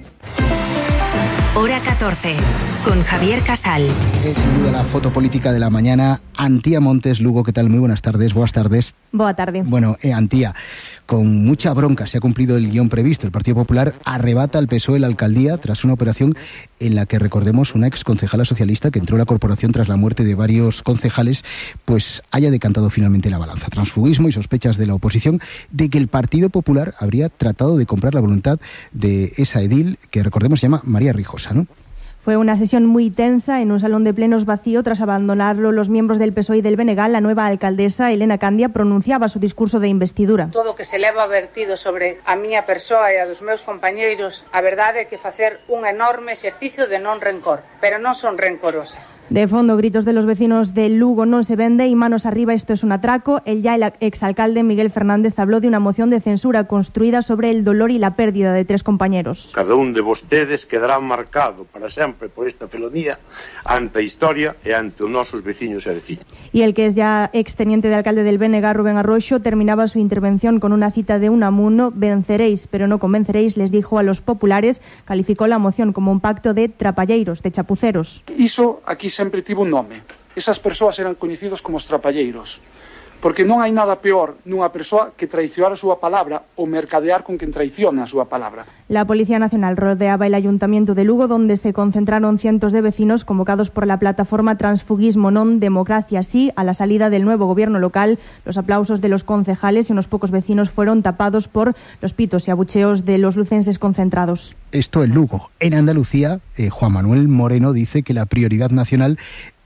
Hora 14. Con Javier Casal. Es sin duda la foto política de la mañana. Antía Montes, Lugo, ¿qué tal? Muy buenas tardes. Buenas tardes. Boa tarde. Bueno, Antía, con mucha bronca se ha cumplido el guión previsto. El Partido Popular arrebata al PSOE la alcaldía tras una operación en la que, recordemos, una ex concejala socialista que entró a la corporación tras la muerte de varios concejales, pues haya decantado finalmente la balanza. Transfugismo y sospechas de la oposición de que el Partido Popular habría tratado de comprar la voluntad de esa edil que, recordemos, se llama María Rijosa, ¿no? Fue una sesión muy tensa en un salón de plenos vacío. Tras abandonarlo los miembros del PSOE y del BNG, la nueva alcaldesa Elena Candia pronunciaba su discurso de investidura. Todo o que se leva vertido sobre a miña persoa e a dos meus compañeiros, a verdade é que facer un enorme exercicio de non rencor, pero non son rencorosa. De fondo, gritos de los vecinos de Lugo: no se vende y manos arriba, esto es un atraco. El ya exalcalde Miguel Fernández habló de una moción de censura construida sobre el dolor y la pérdida de 3 compañeros. Cada un de vostedes quedará marcado para sempre por esta felonía ante a historia e ante os nosos veciños e veciñas. Y el que es ya exteniente de alcalde del BNG, Rubén Arroxo, terminaba su intervención con una cita de Unamuno: venceréis, pero no convenceréis, les dijo a los populares. Calificó la moción como un pacto de trapalleiros, de chapuceros. Iso aquí sempre tivo un nome. Esas persoas eran coñecidos como os trapalleiros, porque non hai nada peor nunha persoa que traicionar a súa palabra ou mercadear con quen traiciona a súa palabra. La Policía Nacional rodeaba el Ayuntamiento de Lugo, donde se concentraron cientos de vecinos convocados por la plataforma Transfugismo Non Democracia Sí. A la salida del nuevo gobierno local, los aplausos de los concejales y unos pocos vecinos fueron tapados por los pitos y abucheos de los lucenses concentrados. Esto en Lugo. En Andalucía, Juan Manuel Moreno dice que la prioridad nacional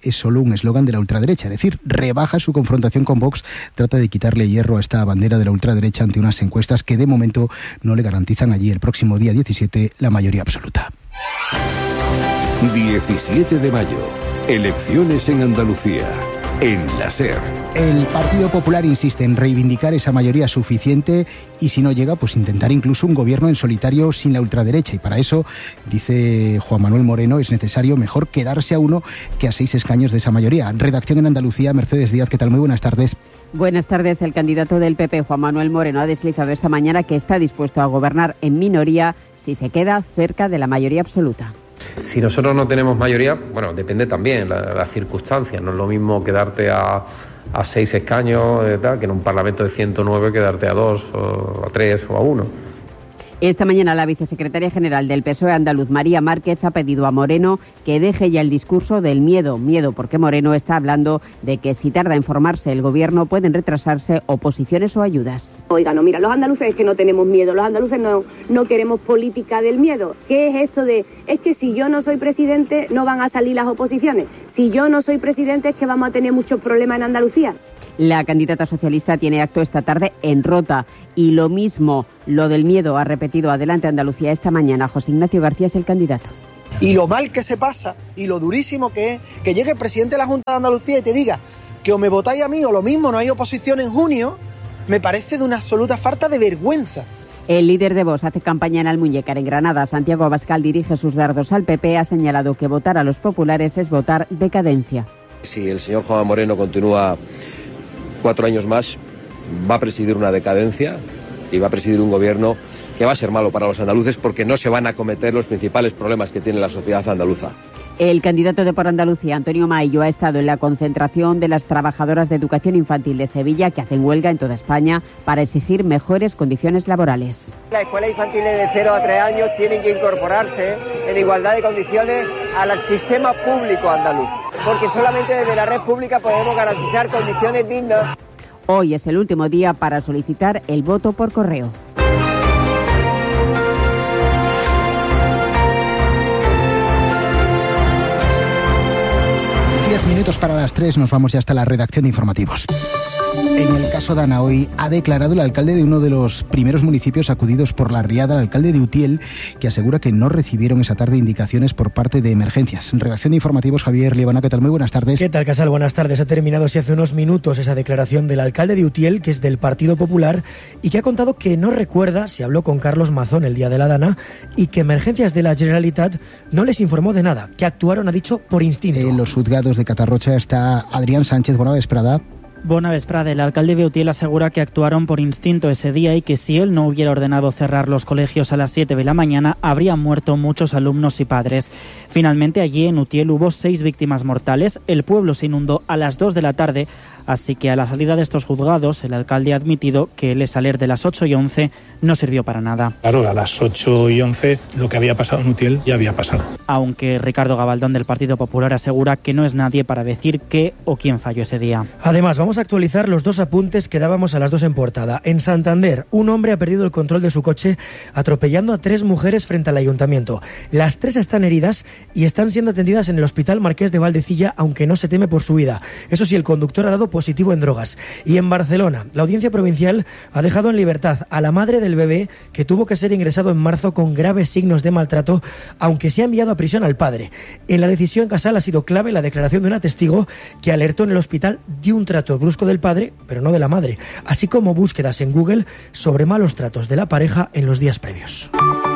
es solo un eslogan de la ultraderecha, es decir, rebaja su confrontación con Vox, trata de quitarle hierro a esta bandera de la ultraderecha ante unas encuestas que de momento no le garantizan allí el próximo día 17 la mayoría absoluta. 17 de mayo, elecciones en Andalucía, en la SER. El Partido Popular insiste en reivindicar esa mayoría suficiente y si no llega, pues intentar incluso un gobierno en solitario sin la ultraderecha. Y para eso, dice Juan Manuel Moreno, es necesario mejor quedarse a 1 que a 6 escaños de esa mayoría. Redacción en Andalucía, Mercedes Díaz, ¿qué tal? Muy buenas tardes. Buenas tardes. El candidato del PP, Juan Manuel Moreno, ha deslizado esta mañana que está dispuesto a gobernar en minoría si se queda cerca de la mayoría absoluta. Si nosotros no tenemos mayoría, bueno, depende también las circunstancias. No es lo mismo quedarte a 6 escaños que en un Parlamento de 109 quedarte a 2, o a 3 o a 1. Esta mañana la vicesecretaria general del PSOE andaluz, María Márquez, ha pedido a Moreno que deje ya el discurso del miedo. Miedo porque Moreno está hablando de que si tarda en formarse el gobierno pueden retrasarse oposiciones o ayudas. Oiga, no, mira, los andaluces es que no tenemos miedo, los andaluces no queremos política del miedo. ¿Qué es esto de, es que si yo no soy presidente no van a salir las oposiciones? Si yo no soy presidente es que vamos a tener muchos problemas en Andalucía. La candidata socialista tiene acto esta tarde en Rota y lo mismo, lo del miedo, ha repetido Adelante Andalucía esta mañana. José Ignacio García es el candidato. Y lo mal que se pasa y lo durísimo que es que llegue el presidente de la Junta de Andalucía y te diga que o me votáis a mí o lo mismo, no hay oposición en junio, me parece de una absoluta falta de vergüenza. El líder de Vox hace campaña en Almuñécar, en Granada. Santiago Abascal dirige sus dardos al PP, ha señalado que votar a los populares es votar decadencia. Si el señor Juan Moreno continúa 4 años más, va a presidir una decadencia y va a presidir un gobierno que va a ser malo para los andaluces porque no se van a acometer los principales problemas que tiene la sociedad andaluza. El candidato de Por Andalucía, Antonio Maillo, ha estado en la concentración de las trabajadoras de educación infantil de Sevilla, que hacen huelga en toda España para exigir mejores condiciones laborales. Las escuelas infantiles de 0 a 3 años tienen que incorporarse en igualdad de condiciones al sistema público andaluz, porque solamente desde la red pública podemos garantizar condiciones dignas. Hoy es el último día para solicitar el voto por correo. Minutos para las 3, nos vamos ya hasta la redacción de informativos. En el caso de Ana, hoy ha declarado el alcalde de uno de los primeros municipios acudidos por la riada, el alcalde de Utiel, que asegura que no recibieron esa tarde indicaciones por parte de emergencias. En redacción de informativos, Javier Liebana, ¿qué tal? Muy buenas tardes. ¿Qué tal, Casal? Buenas tardes. Ha terminado hace unos minutos esa declaración del alcalde de Utiel, que es del Partido Popular, y que ha contado que no recuerda si habló con Carlos Mazón el día de la Dana y que emergencias de la Generalitat no les informó de nada, que actuaron, ha dicho, por instinto. En los juzgados de Catarrocha está Adrián Sánchez. Bona vesprada. Bona vesprada. El alcalde de Utiel asegura que actuaron por instinto ese día y que si él no hubiera ordenado cerrar los colegios a las 7 de la mañana, habrían muerto muchos alumnos y padres. Finalmente, allí en Utiel hubo 6 víctimas mortales. El pueblo se inundó a las 2 de la tarde, así que a la salida de estos juzgados, el alcalde ha admitido que el salir de las 8 y 11 no sirvió para nada. Claro, a las 8 y 11 lo que había pasado en Utiel ya había pasado. Aunque Ricardo Gabaldón del Partido Popular asegura que no es nadie para decir qué o quién falló ese día. Además, vamos a actualizar los 2 apuntes que dábamos a las 2 en portada. En Santander, un hombre ha perdido el control de su coche atropellando a 3 mujeres frente al ayuntamiento. Las 3 están heridas y están siendo atendidas en el Hospital Marqués de Valdecilla, aunque no se teme por su vida. Eso sí, el conductor ha dado positivo en drogas. Y en Barcelona, la Audiencia Provincial ha dejado en libertad a la madre del bebé que tuvo que ser ingresado en marzo con graves signos de maltrato, aunque se ha enviado a prisión al padre. En la decisión casal ha sido clave la declaración de una testigo que alertó en el hospital de un trato brusco del padre, pero no de la madre, así como búsquedas en Google sobre malos tratos de la pareja en los días previos.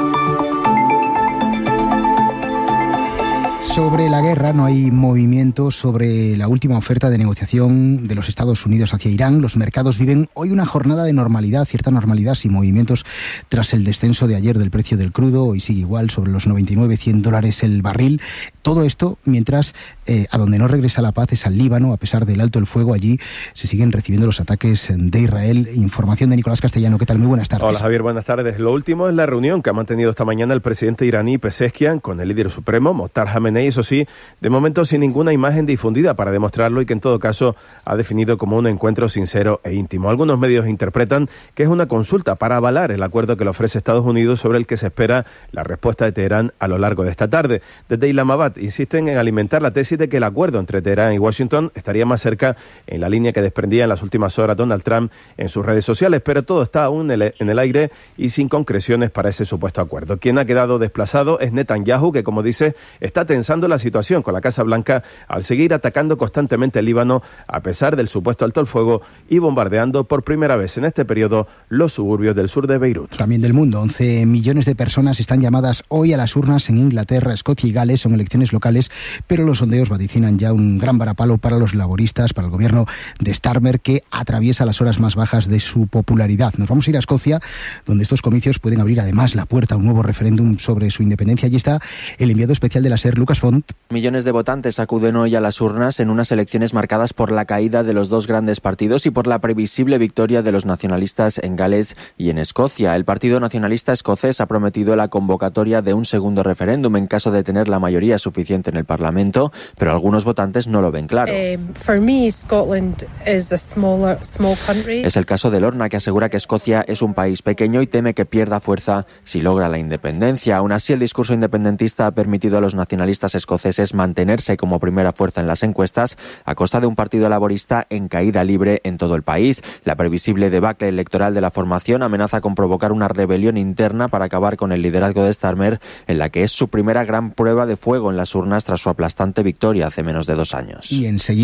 Sobre la guerra no hay movimiento sobre la última oferta de negociación de los Estados Unidos hacia Irán. Los mercados viven hoy una jornada de normalidad, cierta normalidad, sin movimientos tras el descenso de ayer del precio del crudo. Hoy sigue igual, sobre los 99, $100 el barril. Todo esto mientras a donde no regresa la paz es al Líbano. A pesar del alto el fuego, allí se siguen recibiendo los ataques de Israel. Información de Nicolás Castellano. ¿Qué tal? Muy buenas tardes. Hola, Javier. Buenas tardes. Lo último es la reunión que ha mantenido esta mañana el presidente iraní Pezeshkian con el líder supremo, Mohtar Jamenei, eso sí, de momento sin ninguna imagen difundida para demostrarlo y que en todo caso ha definido como un encuentro sincero e íntimo. Algunos medios interpretan que es una consulta para avalar el acuerdo que le ofrece Estados Unidos sobre el que se espera la respuesta de Teherán a lo largo de esta tarde. Desde Islamabad insisten en alimentar la tesis de que el acuerdo entre Teherán y Washington estaría más cerca en la línea que desprendía en las últimas horas Donald Trump en sus redes sociales, pero todo está aún en el aire y sin concreciones para ese supuesto acuerdo. Quien ha quedado desplazado es Netanyahu, que como dice, está tensando la situación con la Casa Blanca al seguir atacando constantemente el Líbano a pesar del supuesto alto el fuego y bombardeando por primera vez en este periodo los suburbios del sur de Beirut. También del mundo, 11 millones de personas están llamadas hoy a las urnas en Inglaterra, Escocia y Gales. Son elecciones locales, pero los sondeos vaticinan ya un gran varapalo para los laboristas, para el gobierno de Starmer, que atraviesa las horas más bajas de su popularidad. Nos vamos a ir a Escocia, donde estos comicios pueden abrir además la puerta a un nuevo referéndum sobre su independencia. Allí está el enviado especial de la SER, Lucas Font. Millones de votantes acuden hoy a las urnas en unas elecciones marcadas por la caída de los dos grandes partidos y por la previsible victoria de los nacionalistas en Gales y en Escocia. El Partido Nacionalista Escocés ha prometido la convocatoria de un segundo referéndum en caso de tener la mayoría suficiente en el Parlamento, pero algunos votantes no lo ven claro. Es el caso de Lorna, que asegura que Escocia es un país pequeño y teme que pierda fuerza si logra la independencia. Aún así, el discurso independentista ha permitido a los nacionalistas escoceses mantenerse como primera fuerza en las encuestas a costa de un partido laborista en caída libre en todo el país. La previsible debacle electoral de la formación amenaza con provocar una rebelión interna para acabar con el liderazgo de Starmer, en la que es su primera gran prueba de fuego en las urnas tras su aplastante victoria hace menos de 2 años. Y enseguida